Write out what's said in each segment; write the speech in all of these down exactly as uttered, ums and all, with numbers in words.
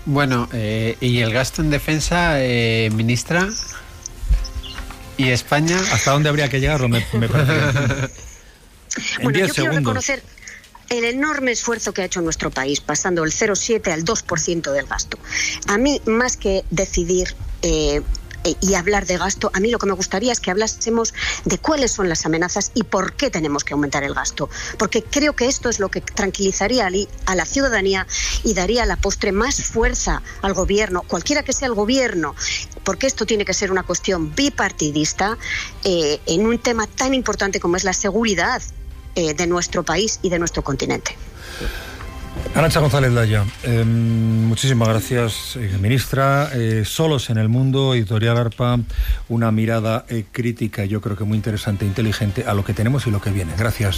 Bueno, eh, ¿y el gasto en defensa, eh, ministra? ¿Y España? ¿Hasta dónde habría que llegar? Me, me parece. En bueno, diez yo quiero segundos. reconocer el enorme esfuerzo que ha hecho nuestro país, pasando del cero coma siete al dos por ciento del gasto. A mí, más que decidir eh, y hablar de gasto, a mí lo que me gustaría es que hablásemos de cuáles son las amenazas y por qué tenemos que aumentar el gasto. Porque creo que esto es lo que tranquilizaría a la ciudadanía y daría a la postre más fuerza al gobierno, cualquiera que sea el gobierno, porque esto tiene que ser una cuestión bipartidista eh, en un tema tan importante como es la seguridad eh, de nuestro país y de nuestro continente. Arantxa González Laya, eh, muchísimas gracias, eh, ministra. Eh, Solos en el mundo, Editorial Arpa, una mirada eh, crítica, yo creo que muy interesante e inteligente a lo que tenemos y lo que viene. Gracias.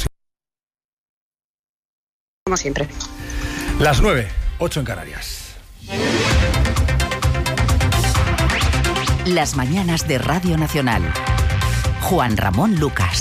Como siempre. Las nueve, ocho en Canarias. Las mañanas de Radio Nacional. Juan Ramón Lucas.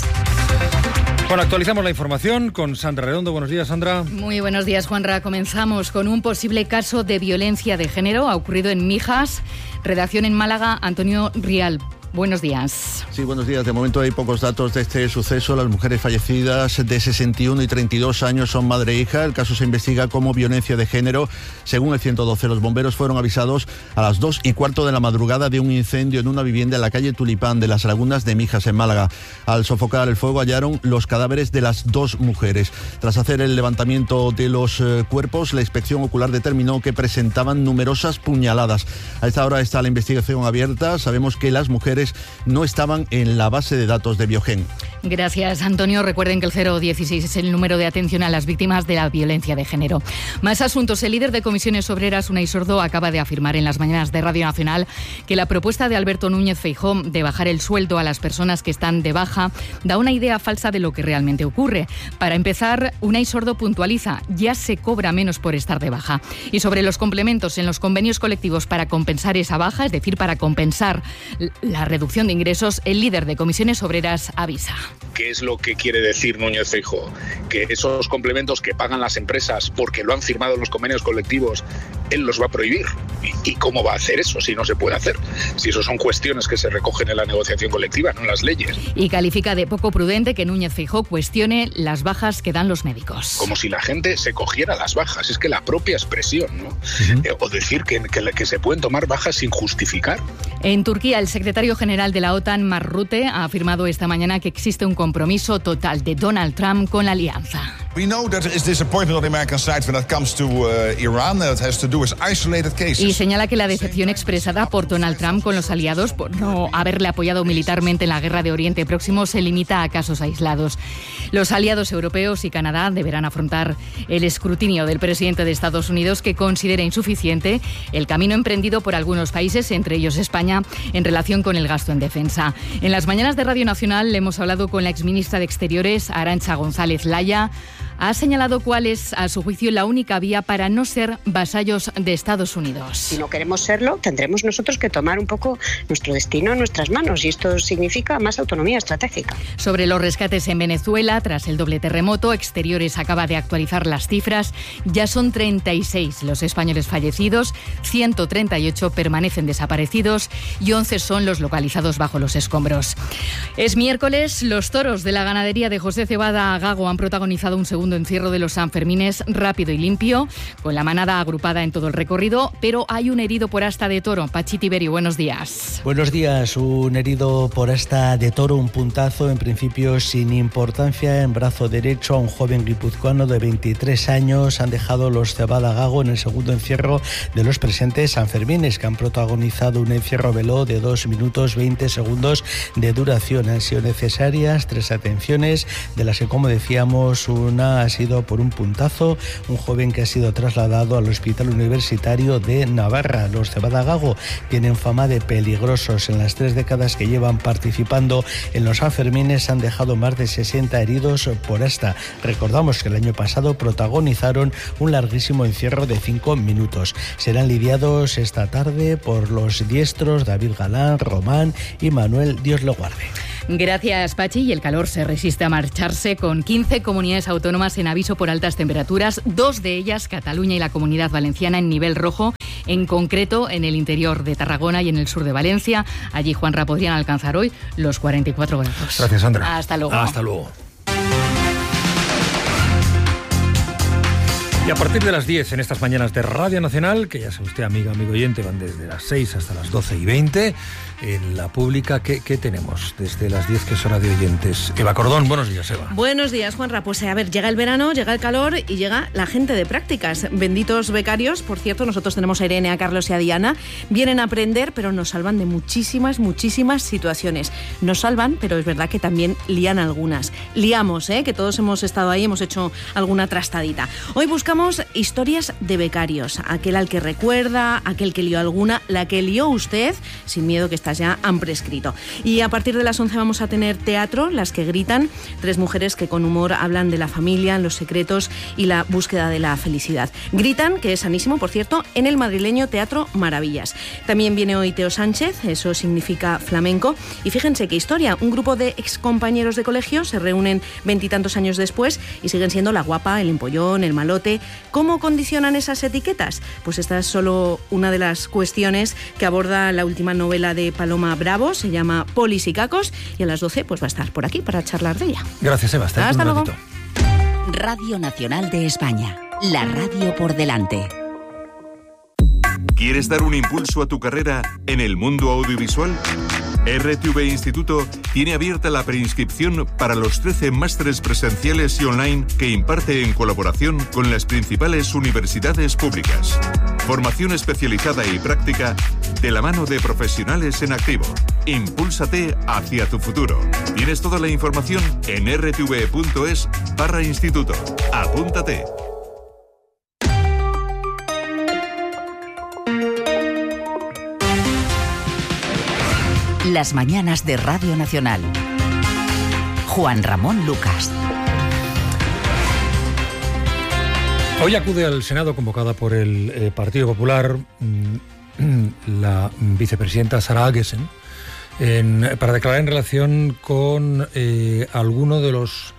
Bueno, actualizamos la información con Sandra Redondo. Buenos días, Sandra. Muy buenos días, Juanra. Comenzamos con un posible caso de violencia de género. Ha ocurrido en Mijas. Redacción en Málaga, Antonio Rial. Buenos días. Sí, buenos días. De momento hay pocos datos de este suceso. Las mujeres fallecidas de sesenta y uno y treinta y dos años son madre e hija. El caso se investiga como violencia de género. Según el ciento doce, los bomberos fueron avisados a las dos y cuarto de la madrugada de un incendio en una vivienda en la calle Tulipán de las Lagunas de Mijas, en Málaga. Al sofocar el fuego hallaron los cadáveres de las dos mujeres. Tras hacer el levantamiento de los eh, cuerpos, la inspección ocular determinó que presentaban numerosas puñaladas. A esta hora está la investigación abierta. Sabemos que las mujeres no estaban en la base de datos de Biogen. Gracias, Antonio. Recuerden que el cero dieciséis es el número de atención a las víctimas de la violencia de género. Más asuntos. El líder de Comisiones Obreras, Unai Sordo, acaba de afirmar en las mañanas de Radio Nacional que la propuesta de Alberto Núñez Feijóo de bajar el sueldo a las personas que están de baja da una idea falsa de lo que realmente ocurre. Para empezar, Unai Sordo puntualiza, ya se cobra menos por estar de baja. Y sobre los complementos en los convenios colectivos para compensar esa baja, es decir, para compensar la reducción de ingresos, el líder de Comisiones Obreras avisa. ¿Qué es lo que quiere decir Núñez Feijóo? Que esos complementos que pagan las empresas porque lo han firmado en los convenios colectivos, él los va a prohibir. ¿Y, y cómo va a hacer eso si no se puede hacer? Si eso son cuestiones que se recogen en la negociación colectiva, no en las leyes. Y califica de poco prudente que Núñez Feijóo cuestione las bajas que dan los médicos. Como si la gente se cogiera las bajas. Es que la propia expresión, ¿no? Uh-huh. Eh, o decir que, que, que se pueden tomar bajas sin justificar. En Turquía, el secretario general de la OTAN, Mark Rutte, ha afirmado esta mañana que existe un compromiso total de Donald Trump con la alianza. We know that there is disappointment on the American side when it comes to uh, Iran. That has to do with isolated cases. Y señala que la decepción expresada por Donald Trump con los aliados por no haberle apoyado militarmente en la guerra de Oriente Próximo se limita a casos aislados. Los aliados europeos y Canadá deberán afrontar el escrutinio del presidente de Estados Unidos, que considera insuficiente el camino emprendido por algunos países, entre ellos España, en relación con el gasto en defensa. En las mañanas de Radio Nacional le hemos hablado con la exministra de Exteriores, Arantxa González Laya. Ha señalado cuál es, a su juicio, la única vía para no ser vasallos de Estados Unidos. Si no queremos serlo, tendremos nosotros que tomar un poco nuestro destino en nuestras manos, y esto significa más autonomía estratégica. Sobre los rescates en Venezuela, tras el doble terremoto, Exteriores acaba de actualizar las cifras. Ya son treinta y seis los españoles fallecidos, ciento treinta y ocho permanecen desaparecidos y once son los localizados bajo los escombros. Es miércoles, los toros de la ganadería de José Cebada Gago han protagonizado un segundo encierro de los Sanfermines rápido y limpio, con la manada agrupada en todo el recorrido, pero hay un herido por asta de toro. Pachi Tiberio, buenos días. Buenos días. Un herido por asta de toro, un puntazo en principio sin importancia en brazo derecho a un joven guipuzcoano de veintitrés años. Han dejado los Cebada Gago en el segundo encierro de los presentes Sanfermines, que han protagonizado un encierro veloz de dos minutos veinte segundos de duración. Han sido necesarias tres atenciones, de las que, como decíamos, una ha sido por un puntazo, un joven que ha sido trasladado al Hospital Universitario de Navarra. Los Cebada Gago tienen fama de peligrosos. En las tres décadas que llevan participando en los Sanfermines han dejado más de sesenta heridos por asta. Recordamos que el año pasado protagonizaron un larguísimo encierro de cinco minutos. Serán lidiados esta tarde por los diestros David Galán, Román y Manuel Dios lo guarde. Gracias, Pachi. Y el calor se resiste a marcharse, con quince comunidades autónomas en aviso por altas temperaturas, dos de ellas, Cataluña y la Comunidad Valenciana, en nivel rojo, en concreto en el interior de Tarragona y en el sur de Valencia. Allí, Juanra, podrían alcanzar hoy los cuarenta y cuatro grados. Gracias, Sandra. Hasta luego. Hasta luego. Y a partir de las diez en estas mañanas de Radio Nacional, que ya sabe usted, amiga, amigo oyente, van desde las seis hasta las doce y veinte, en la pública, ¿qué, qué tenemos desde las diez, que es hora de oyentes? Eva Cordón, buenos días, Eva. Buenos días, Juanra. Pues a ver, llega el verano, llega el calor y llega la gente de prácticas. Benditos becarios, por cierto, nosotros tenemos a Irene, a Carlos y a Diana. Vienen a aprender, pero nos salvan de muchísimas, muchísimas situaciones. Nos salvan, pero es verdad que también lían algunas. Liamos, ¿eh? Que todos hemos estado ahí, hemos hecho alguna trastadita. Hoy buscamos historias de becarios, aquel al que recuerda, aquel que lió alguna, la que lió usted, sin miedo que estas ya han prescrito. Y a partir de las once vamos a tener teatro, Las que gritan, tres mujeres que con humor hablan de la familia, los secretos y la búsqueda de la felicidad. Gritan, que es sanísimo, por cierto, en el madrileño Teatro Maravillas. También viene hoy Teo Sánchez, eso significa flamenco, y fíjense qué historia, un grupo de excompañeros de colegio se reúnen veintitantos años después y siguen siendo la guapa, el empollón, el malote. ¿Cómo condicionan esas etiquetas? Pues esta es solo una de las cuestiones que aborda la última novela de Paloma Bravo, se llama Polis y Cacos, y a las doce pues va a estar por aquí para charlar de ella. Gracias, Eva. Hasta, Hasta luego. Radio Nacional de España, la radio por delante. ¿Quieres dar un impulso a tu carrera en el mundo audiovisual? R T V Instituto tiene abierta la preinscripción para los trece másteres presenciales y online que imparte en colaboración con las principales universidades públicas. Formación especializada y práctica de la mano de profesionales en activo. Impúlsate hacia tu futuro. Tienes toda la información en r t v punto es barra instituto. Apúntate. Las mañanas de Radio Nacional. Juan Ramón Lucas. Hoy acude al Senado, convocada por el eh, Partido Popular, mmm, la vicepresidenta Sara Agesen, en, para declarar en relación con eh, alguno de los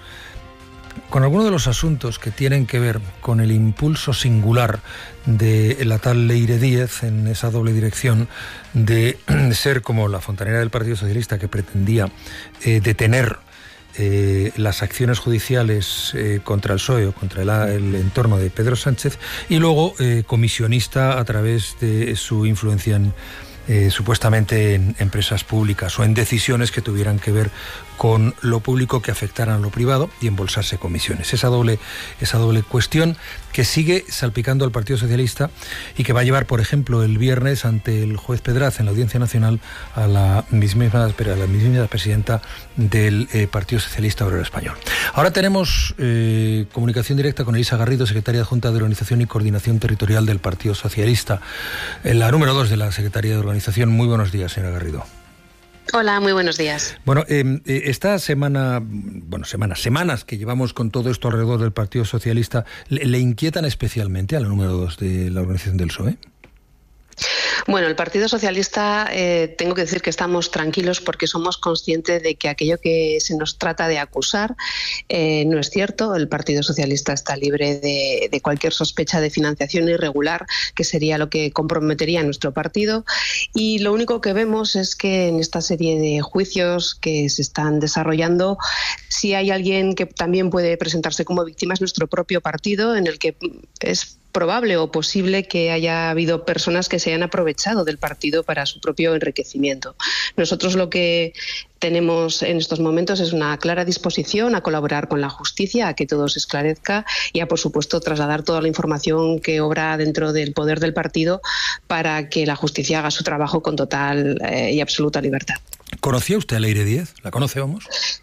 con alguno de los asuntos que tienen que ver con el impulso singular de la tal Leire Díez en esa doble dirección de ser como la fontanera del Partido Socialista, que pretendía eh, detener eh, las acciones judiciales eh, contra el P S O E o contra el, el entorno de Pedro Sánchez, y luego eh, comisionista a través de su influencia en Eh, supuestamente en empresas públicas o en decisiones que tuvieran que ver con lo público que afectaran a lo privado y embolsarse comisiones. Esa doble, esa doble cuestión que sigue salpicando al Partido Socialista y que va a llevar, por ejemplo, el viernes ante el juez Pedraz en la Audiencia Nacional a la misma, a la misma presidenta del eh, Partido Socialista Obrero Español. Ahora tenemos eh, comunicación directa con Elisa Garrido, secretaria adjunta de Organización y Coordinación Territorial del Partido Socialista, la número dos de la Secretaría de Organización. Muy buenos días, señora Garrido. Hola, muy buenos días. Bueno, eh, esta semana, bueno, semanas, semanas que llevamos con todo esto alrededor del Partido Socialista, ¿le, le inquietan especialmente a la número dos de la organización del P S O E? Bueno, el Partido Socialista, eh, tengo que decir que estamos tranquilos porque somos conscientes de que aquello que se nos trata de acusar eh, no es cierto. El Partido Socialista está libre de, de cualquier sospecha de financiación irregular, que sería lo que comprometería a nuestro partido. Y lo único que vemos es que en esta serie de juicios que se están desarrollando, si hay alguien que también puede presentarse como víctima, es nuestro propio partido, en el que es probable o posible que haya habido personas que se hayan aprovechado del partido para su propio enriquecimiento. Nosotros lo que tenemos en estos momentos es una clara disposición a colaborar con la justicia, a que todo se esclarezca y a, por supuesto, trasladar toda la información que obra dentro del poder del partido para que la justicia haga su trabajo con total eh, y absoluta libertad. ¿Conocía usted a Leire Díez? ¿La conoce, vamos?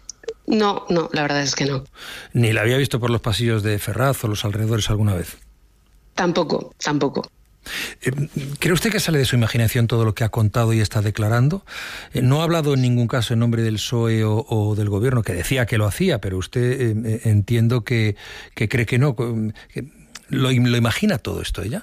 No, no, la verdad es que no. ¿Ni la había visto por los pasillos de Ferraz o los alrededores alguna vez? Tampoco, tampoco. ¿Cree usted que sale de su imaginación todo lo que ha contado y está declarando? No ha hablado en ningún caso en nombre del P S O E o, o del Gobierno, que decía que lo hacía, pero usted eh, entiendo que, que cree que no. Que ¿lo, ¿Lo imagina todo esto ella?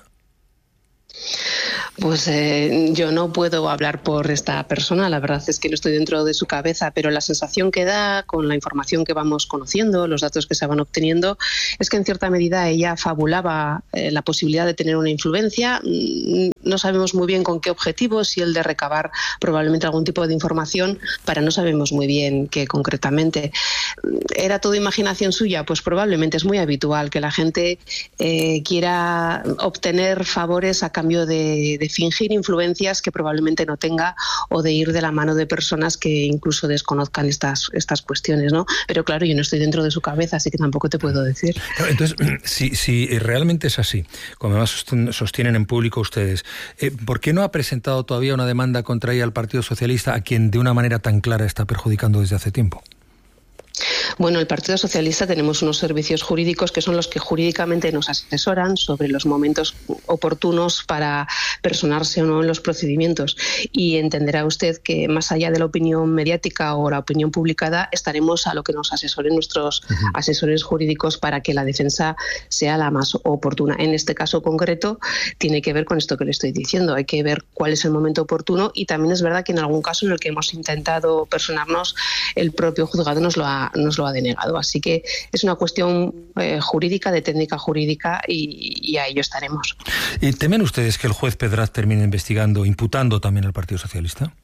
Pues eh, yo no puedo hablar por esta persona, la verdad es que no estoy dentro de su cabeza, pero la sensación que da con la información que vamos conociendo, los datos que se van obteniendo, es que en cierta medida ella fabulaba eh, la posibilidad de tener una influencia. no sabemos muy bien con qué objetivo, si el de recabar probablemente algún tipo de información, para no sabemos muy bien qué concretamente. ¿Era todo imaginación suya? Pues probablemente es muy habitual que la gente eh, quiera obtener favores a cambio de, de fingir influencias que probablemente no tenga, o de ir de la mano de personas que incluso desconozcan estas, estas cuestiones, ¿no? Pero claro, yo no estoy dentro de su cabeza, así que tampoco te puedo decir. Entonces, si, si realmente es así, como además sostienen en público ustedes, eh, ¿por qué no ha presentado todavía una demanda contra ella al Partido Socialista, a quien de una manera tan clara está perjudicando desde hace tiempo? Bueno, el Partido Socialista tenemos unos servicios jurídicos que son los que jurídicamente nos asesoran sobre los momentos oportunos para personarse o no en los procedimientos. Y entenderá usted que más allá de la opinión mediática o la opinión publicada, estaremos a lo que nos asesoren nuestros uh-huh. asesores jurídicos para que la defensa sea la más oportuna. En este caso concreto tiene que ver con esto que le estoy diciendo. Hay que ver cuál es el momento oportuno, y también es verdad que en algún caso en el que hemos intentado personarnos, el propio juzgado nos lo ha, nos lo ha denegado. Así que es una cuestión eh, jurídica, de técnica jurídica, y, y a ello estaremos. ¿Y temen ustedes que el juez Pedraz termine investigando, imputando también al Partido Socialista?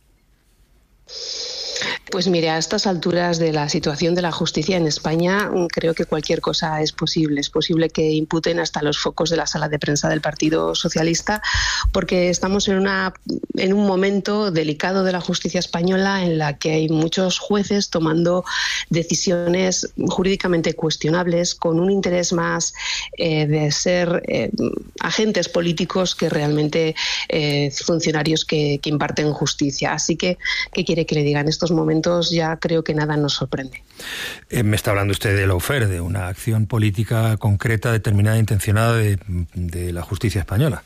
Pues mire, a estas alturas de la situación de la justicia en España, creo que cualquier cosa es posible. Es posible que imputen hasta los focos de la sala de prensa del Partido Socialista, porque estamos en, una, en un momento delicado de la justicia española en la que hay muchos jueces tomando decisiones jurídicamente cuestionables, con un interés más eh, de ser eh, agentes políticos que realmente eh, funcionarios que, que imparten justicia. Así que, ¿qué quiere que le diga? En estos momentos ya creo que nada nos sorprende. Eh, me está hablando usted de lawfare, de una acción política concreta, determinada, intencionada de, de la justicia española.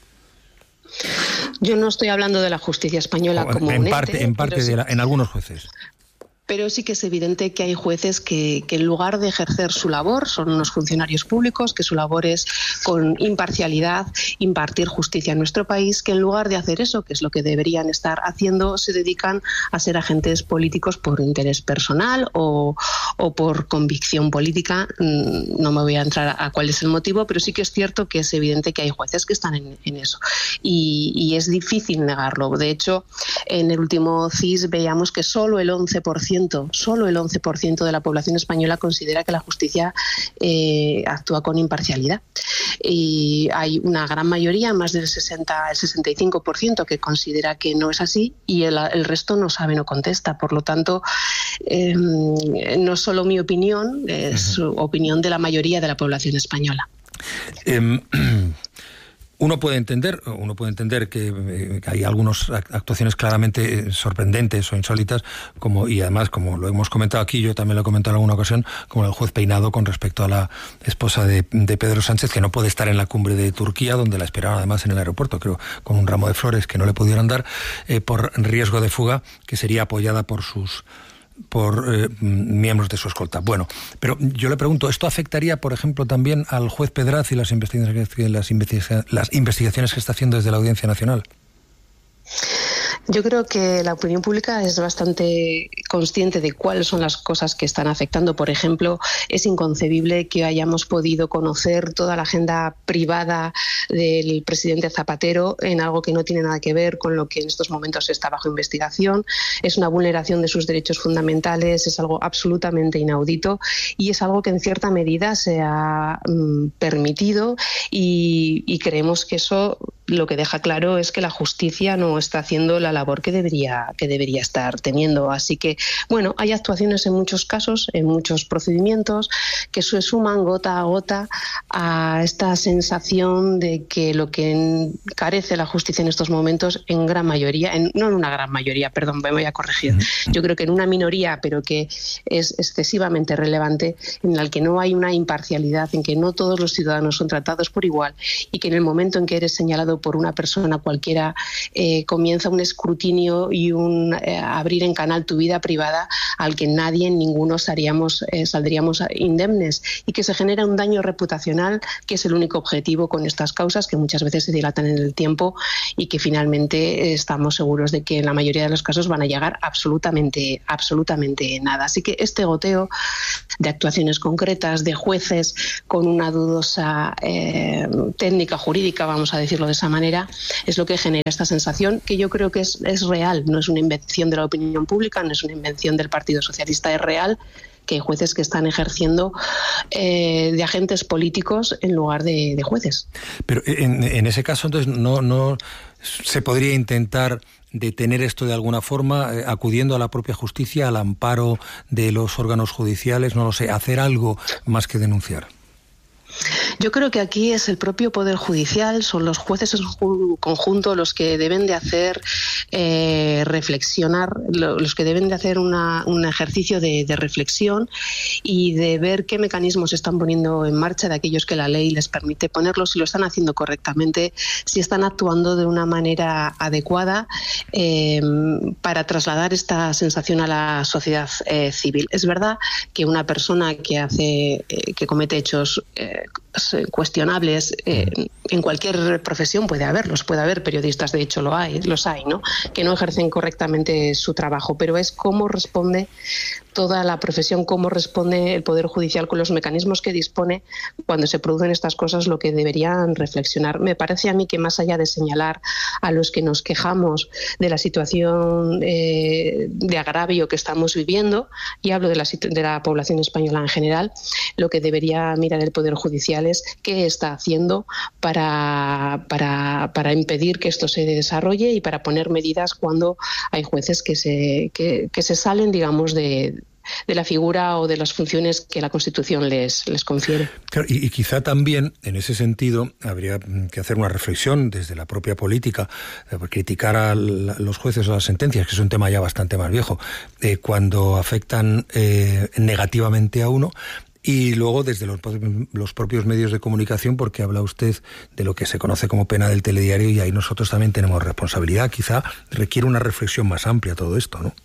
Yo no estoy hablando de la justicia española como en un parte, ente, en parte pero de la, sí, en algunos jueces. Pero sí que es evidente que hay jueces que, que en lugar de ejercer su labor, son unos funcionarios públicos, que su labor es con imparcialidad impartir justicia en nuestro país, que en lugar de hacer eso, que es lo que deberían estar haciendo, se dedican a ser agentes políticos por interés personal o, o por convicción política. No me voy a entrar a, a cuál es el motivo, pero sí que es cierto que es evidente que hay jueces que están en, en eso. Y, y es difícil negarlo. De hecho, en el último C I S veíamos que solo el once por ciento Solo el once por ciento de la población española considera que la justicia eh, actúa con imparcialidad. Y hay una gran mayoría, más del sesenta, el sesenta y cinco por ciento, que considera que no es así, y el, el resto no sabe, no contesta. Por lo tanto, eh, no es solo mi opinión, es uh-huh. opinión de la mayoría de la población española. Eh, Uno puede entender, uno puede entender que, eh, que hay algunas actuaciones claramente sorprendentes o insólitas, como y además, como lo hemos comentado aquí, yo también lo he comentado en alguna ocasión, como el juez Peinado con respecto a la esposa de, de Pedro Sánchez, que no puede estar en la cumbre de Turquía, donde la esperaron además en el aeropuerto, creo, con un ramo de flores que no le pudieron dar, eh, por riesgo de fuga, que sería apoyada por sus por eh, miembros de su escolta. Bueno, pero yo le pregunto, ¿esto afectaría, por ejemplo, también al juez Pedraz y las investigaciones, las investigaciones, las investigaciones que está haciendo desde la Audiencia Nacional? Yo creo que la opinión pública es bastante consciente de cuáles son las cosas que están afectando. Por ejemplo, es inconcebible que hayamos podido conocer toda la agenda privada del presidente Zapatero en algo que no tiene nada que ver con lo que en estos momentos está bajo investigación. Es una vulneración de sus derechos fundamentales, es algo absolutamente inaudito, y es algo que en cierta medida se ha mm, permitido, y, y creemos que eso lo que deja claro es que la justicia no está haciendo la labor que debería, que debería estar teniendo. Así que, bueno, hay actuaciones en muchos casos, en muchos procedimientos, que se suman gota a gota a esta sensación de que lo que carece la justicia en estos momentos, en gran mayoría, en, no en una gran mayoría, perdón, me voy a corregir, yo creo que en una minoría, pero que es excesivamente relevante, en la que no hay una imparcialidad, en que no todos los ciudadanos son tratados por igual, y que en el momento en que eres señalado por una persona cualquiera, eh, comienza un escrutinio y un eh, abrir en canal tu vida privada al que nadie, ninguno saldríamos, eh, saldríamos indemnes, y que se genera un daño reputacional que es el único objetivo con estas causas, que muchas veces se dilatan en el tiempo y que finalmente eh, estamos seguros de que en la mayoría de los casos van a llegar absolutamente, absolutamente nada. Así que este goteo de actuaciones concretas, de jueces con una dudosa eh, técnica jurídica, vamos a decirlo de esa esa manera es lo que genera esta sensación que yo creo que es, es real, no es una invención de la opinión pública, no es una invención del Partido Socialista, es real que hay jueces que están ejerciendo eh, de agentes políticos en lugar de, de jueces. Pero en, en ese caso, entonces, no, no se podría intentar detener esto de alguna forma, eh, acudiendo a la propia justicia, al amparo de los órganos judiciales, no lo sé, hacer algo más que denunciar. Yo creo que aquí es el propio Poder Judicial, son los jueces en su conjunto los que deben de hacer eh, reflexionar, los que deben de hacer una, un ejercicio de, de reflexión y de ver qué mecanismos están poniendo en marcha de aquellos que la ley les permite ponerlos, si lo están haciendo correctamente, si están actuando de una manera adecuada eh, para trasladar esta sensación a la sociedad eh, civil. Es verdad que una persona que hace, eh, que comete hechos eh, cuestionables eh, en cualquier profesión puede haberlos, puede haber periodistas, de hecho lo hay, los hay, ¿no? Que no ejercen correctamente su trabajo, pero es cómo responde toda la profesión, cómo responde el Poder Judicial con los mecanismos que dispone cuando se producen estas cosas, lo que deberían reflexionar. Me parece a mí que más allá de señalar a los que nos quejamos de la situación eh, de agravio que estamos viviendo, y hablo de la, de la población española en general, lo que debería mirar el Poder Judicial es qué está haciendo para, para, para impedir que esto se desarrolle y para poner medidas cuando hay jueces que se, que, que se salen, digamos, de de la figura o de las funciones que la Constitución les, les confiere. Claro, y, y quizá también, en ese sentido, habría que hacer una reflexión desde la propia política, eh, criticar a la, los jueces o las sentencias, que es un tema ya bastante más viejo, eh, cuando afectan eh, negativamente a uno. Y luego desde los, los propios medios de comunicación, porque habla usted de lo que se conoce como pena del telediario, y ahí nosotros también tenemos responsabilidad. Quizá requiere una reflexión más amplia todo esto, ¿no?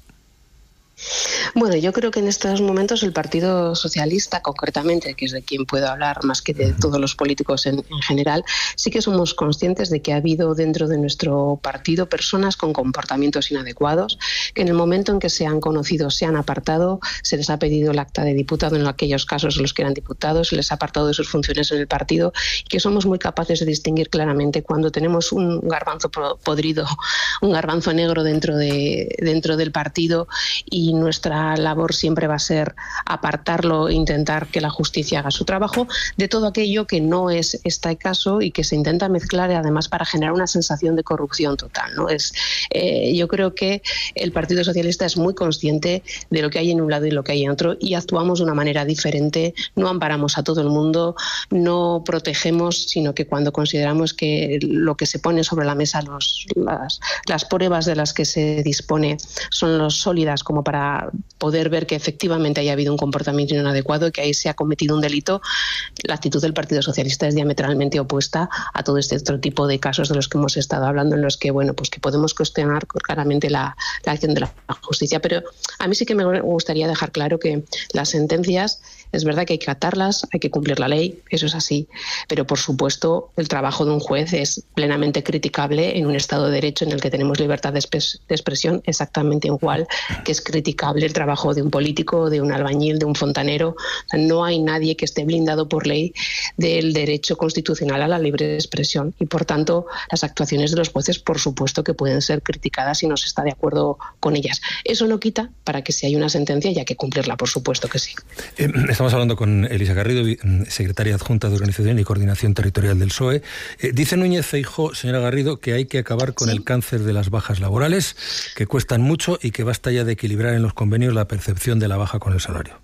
Bueno, yo creo que en estos momentos el Partido Socialista, concretamente, que es de quien puedo hablar más que de todos los políticos en, en general, sí que somos conscientes de que ha habido dentro de nuestro partido personas con comportamientos inadecuados, que en el momento en que se han conocido, se han apartado, se les ha pedido el acta de diputado en aquellos casos en los que eran diputados, se les ha apartado de sus funciones en el partido, y que somos muy capaces de distinguir claramente cuando tenemos un garbanzo podrido, un garbanzo negro dentro, de, dentro del partido, y nuestra labor siempre va a ser apartarlo e intentar que la justicia haga su trabajo de todo aquello que no es este caso y que se intenta mezclar, además para generar una sensación de corrupción total, ¿no? Es, eh, yo creo que el Partido Socialista es muy consciente de lo que hay en un lado y lo que hay en otro, y actuamos de una manera diferente, no amparamos a todo el mundo, no protegemos, sino que cuando consideramos que lo que se pone sobre la mesa, los, las, las pruebas de las que se dispone son los sólidas como para poder ver que efectivamente haya habido un comportamiento inadecuado, que ahí se ha cometido un delito, la actitud del Partido Socialista es diametralmente opuesta a todo este otro tipo de casos de los que hemos estado hablando, en los que, bueno, pues que podemos cuestionar claramente la, la acción de la justicia. Pero a mí sí que me gustaría dejar claro que las sentencias, es verdad que hay que acatarlas, hay que cumplir la ley, eso es así, pero por supuesto el trabajo de un juez es plenamente criticable en un Estado de Derecho en el que tenemos libertad de, expres- de expresión exactamente igual que es criticable el trabajo de un político, de un albañil, de un fontanero. No hay nadie que esté blindado por ley del derecho constitucional a la libre expresión, y por tanto las actuaciones de los jueces por supuesto que pueden ser criticadas si no se está de acuerdo con ellas. Eso no quita para que si hay una sentencia haya que cumplirla, por supuesto que sí. Eh, estamos hablando con Elisa Garrido, secretaria adjunta de Organización y Coordinación Territorial del P S O E. Eh, dice Núñez Feijóo, señora Garrido, que hay que acabar con sí. el cáncer de las bajas laborales, que cuestan mucho y que basta ya de equilibrar en los convenios la percepción de la baja con el salario.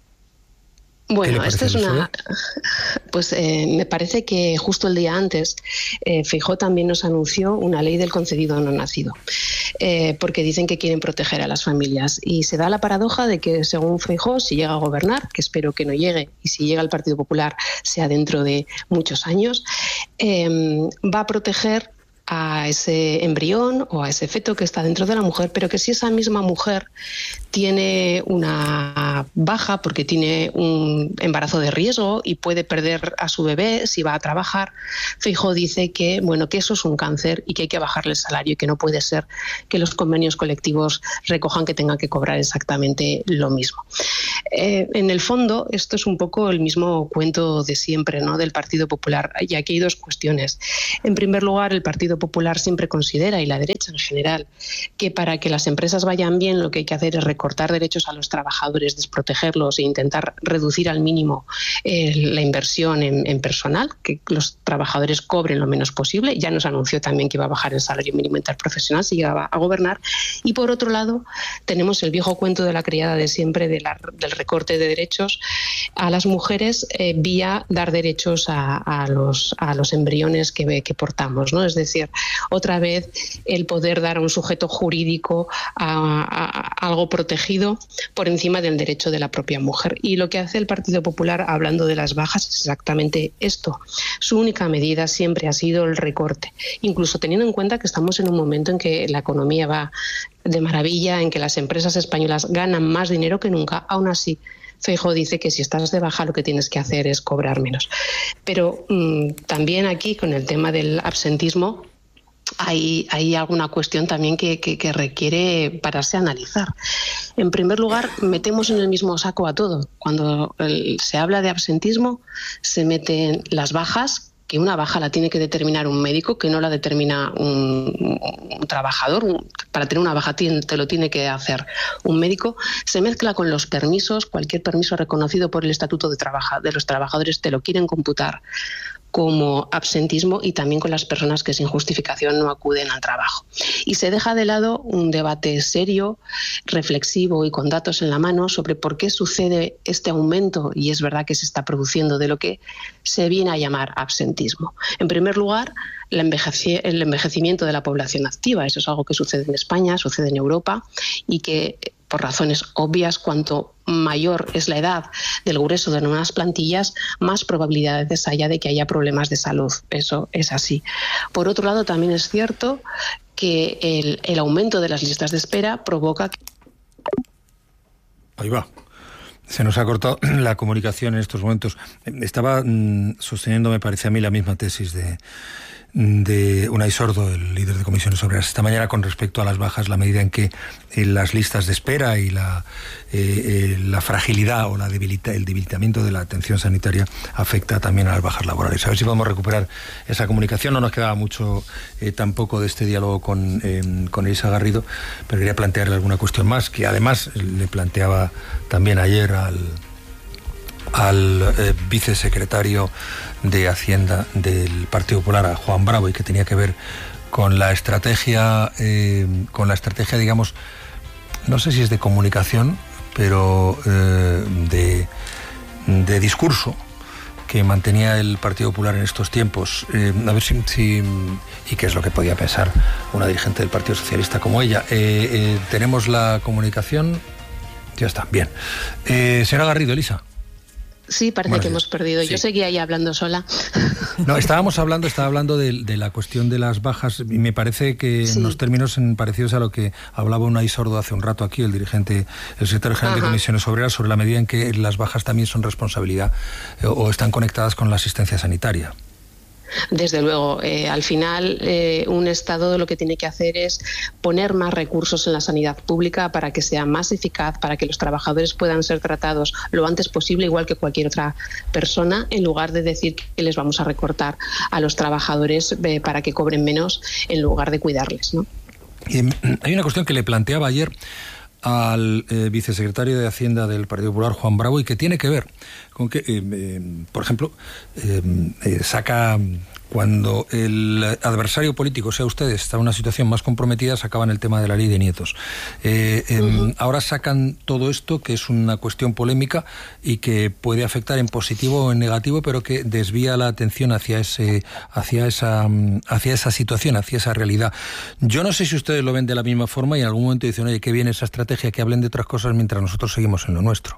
Bueno, esto es una... Pues eh, me parece que justo el día antes eh, Feijóo también nos anunció una ley del concedido no nacido, eh, porque dicen que quieren proteger a las familias, y se da la paradoja de que según Feijóo, si llega a gobernar, que espero que no llegue, y si llega al Partido Popular sea dentro de muchos años, eh, va a proteger a ese embrión o a ese feto que está dentro de la mujer, pero que si esa misma mujer tiene una baja porque tiene un embarazo de riesgo y puede perder a su bebé si va a trabajar, Feijóo dice que bueno, que eso es un cáncer y que hay que bajarle el salario, y que no puede ser que los convenios colectivos recojan que tengan que cobrar exactamente lo mismo. Eh, en el fondo, esto es un poco el mismo cuento de siempre, ¿no?, del Partido Popular, y aquí hay dos cuestiones. En primer lugar, el Partido Partido Popular siempre considera, y la derecha en general, que para que las empresas vayan bien lo que hay que hacer es recortar derechos a los trabajadores, desprotegerlos e intentar reducir al mínimo eh, la inversión en, en personal, que los trabajadores cobren lo menos posible. Ya nos anunció también que iba a bajar el salario mínimo interprofesional si llegaba a gobernar. Y por otro lado, tenemos el viejo cuento de la criada de siempre de la, del recorte de derechos a las mujeres eh, vía dar derechos a, a, los, a los embriones que, que portamos, ¿no? Es decir, otra vez el poder dar a un sujeto jurídico a, a, a algo protegido por encima del derecho de la propia mujer. Y lo que hace el Partido Popular, hablando de las bajas, es exactamente esto. Su única medida siempre ha sido el recorte, incluso teniendo en cuenta que estamos en un momento en que la economía va de maravilla, en que las empresas españolas ganan más dinero que nunca. Aún así, Feijóo dice que si estás de baja lo que tienes que hacer es cobrar menos. Pero mmm, también aquí, con el tema del absentismo, hay, hay alguna cuestión también que, que, que requiere pararse a analizar. En primer lugar, metemos en el mismo saco a todo. Cuando el, se habla de absentismo, se meten las bajas, que una baja la tiene que determinar un médico, que no la determina un, un trabajador. Un, para tener una baja te lo tiene que hacer un médico. Se mezcla con los permisos. Cualquier permiso reconocido por el Estatuto de, Trabaja, de los Trabajadores te lo quieren computar como absentismo, y también con las personas que sin justificación no acuden al trabajo. Y se deja de lado un debate serio, reflexivo y con datos en la mano sobre por qué sucede este aumento, y es verdad que se está produciendo, de lo que se viene a llamar absentismo. En primer lugar, el envejecimiento de la población activa. Eso es algo que sucede en España, sucede en Europa, y que por razones obvias, cuanto mayor es la edad del grueso de nuevas plantillas, más probabilidades haya de que haya problemas de salud. Eso es así. Por otro lado, también es cierto que el, el aumento de las listas de espera provoca... Ahí va. Se nos ha cortado la comunicación en estos momentos. Estaba mmm, sosteniendo, me parece a mí, la misma tesis de... de Unai Sordo, el líder de Comisiones Obreras, esta mañana con respecto a las bajas, la medida en que eh, las listas de espera y la, eh, eh, la fragilidad o la debilita, el debilitamiento de la atención sanitaria afecta también a las bajas laborales. A ver si podemos recuperar esa comunicación. No nos quedaba mucho eh, tampoco de este diálogo con, eh, con Elisa Garrido, pero quería plantearle alguna cuestión más, que además le planteaba también ayer al al eh, vicesecretario de Hacienda del Partido Popular, a Juan Bravo, y que tenía que ver con la estrategia, eh, con la estrategia, digamos, no sé si es de comunicación, pero eh, de, de discurso que mantenía el Partido Popular en estos tiempos. Eh, a ver si, si... y qué es lo que podía pensar una dirigente del Partido Socialista como ella. Eh, eh, tenemos la comunicación. Ya está, bien. Eh, señora Garrido, Elisa. Sí, parece Buenos que días. Hemos perdido. Sí. Yo seguía ahí hablando sola. No, estábamos hablando, estaba hablando de, de la cuestión de las bajas, y me parece que sí. En los términos parecidos a lo que hablaba Unai Sordo hace un rato aquí, el dirigente, el secretario general Ajá. de Comisiones Obreras, sobre la medida en que las bajas también son responsabilidad eh, o están conectadas con la asistencia sanitaria. Desde luego, eh, al final eh, un Estado lo que tiene que hacer es poner más recursos en la sanidad pública para que sea más eficaz, para que los trabajadores puedan ser tratados lo antes posible, igual que cualquier otra persona, en lugar de decir que les vamos a recortar a los trabajadores eh, para que cobren menos en lugar de cuidarles, ¿no? Y hay una cuestión que le planteaba ayer al eh, vicesecretario de Hacienda del Partido Popular, Juan Bravo, y que tiene que ver con que, eh, eh, por ejemplo, eh, eh, saca, cuando el adversario político, sea usted, está en una situación más comprometida, sacaban el tema de la ley de nietos. Eh, eh, uh-huh. Ahora sacan todo esto, que es una cuestión polémica y que puede afectar en positivo o en negativo, pero que desvía la atención hacia ese, hacia esa, hacia esa situación, hacia esa realidad. Yo no sé si ustedes lo ven de la misma forma y en algún momento dicen, oye, qué bien esa estrategia, que hablen de otras cosas mientras nosotros seguimos en lo nuestro.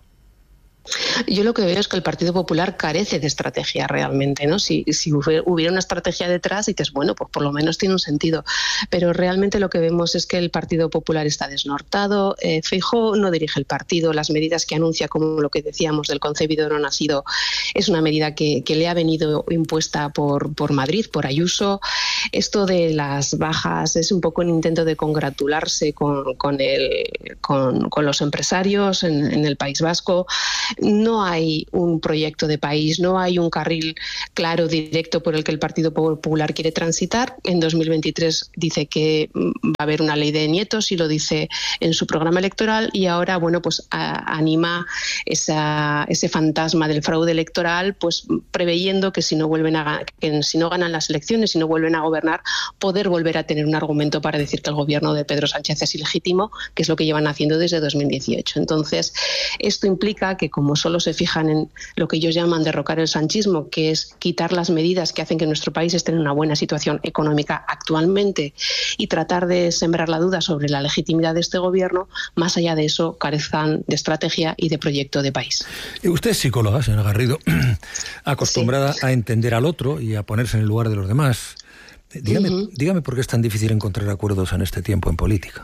Yo lo que veo es que el Partido Popular carece de estrategia realmente, ¿no? Si, si hubiera una estrategia detrás, dices, bueno, pues por lo menos tiene un sentido. Pero realmente lo que vemos es que el Partido Popular está desnortado. Eh, Feijóo no dirige el partido. Las medidas que anuncia, como lo que decíamos del concebido no nacido, es una medida que, que le ha venido impuesta por, por Madrid, por Ayuso. Esto de las bajas es un poco un intento de congratularse con, con, el, con, con los empresarios en, en el País Vasco. No no hay un proyecto de país, no hay un carril claro, directo por el que el Partido Popular quiere transitar. En dos mil veintitrés dice que va a haber una ley de nietos y lo dice en su programa electoral, y ahora, bueno, pues a, anima esa, ese fantasma del fraude electoral, pues preveyendo que si no vuelven a que si no ganan las elecciones, si no vuelven a gobernar, poder volver a tener un argumento para decir que el gobierno de Pedro Sánchez es ilegítimo, que es lo que llevan haciendo desde dos mil dieciocho. Entonces, esto implica que, como solo se fijan en lo que ellos llaman derrocar el sanchismo, que es quitar las medidas que hacen que nuestro país esté en una buena situación económica actualmente, y tratar de sembrar la duda sobre la legitimidad de este gobierno, más allá de eso carezcan de estrategia y de proyecto de país. Usted es psicóloga, señora Garrido, acostumbrada sí. a entender al otro y a ponerse en el lugar de los demás. Dígame, uh-huh. dígame por qué es tan difícil encontrar acuerdos en este tiempo en política.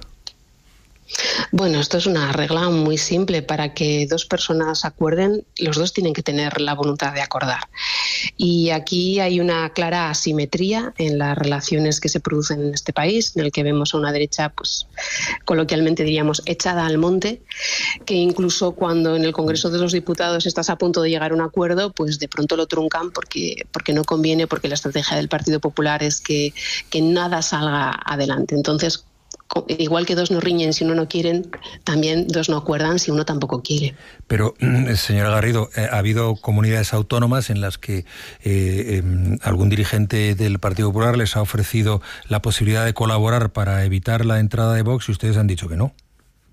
Bueno, esto es una regla muy simple. Para que dos personas acuerden, los dos tienen que tener la voluntad de acordar. Y aquí hay una clara asimetría en las relaciones que se producen en este país, en el que vemos a una derecha, pues coloquialmente diríamos, echada al monte, que incluso cuando en el Congreso de los Diputados estás a punto de llegar a un acuerdo, pues de pronto lo truncan porque, porque no conviene, porque la estrategia del Partido Popular es que, que nada salga adelante. Entonces, igual que dos no riñen si uno no quiere, también dos no acuerdan si uno tampoco quiere. Pero, señora Garrido, eh, ha habido comunidades autónomas en las que eh, eh, algún dirigente del Partido Popular les ha ofrecido la posibilidad de colaborar para evitar la entrada de Vox y ustedes han dicho que no.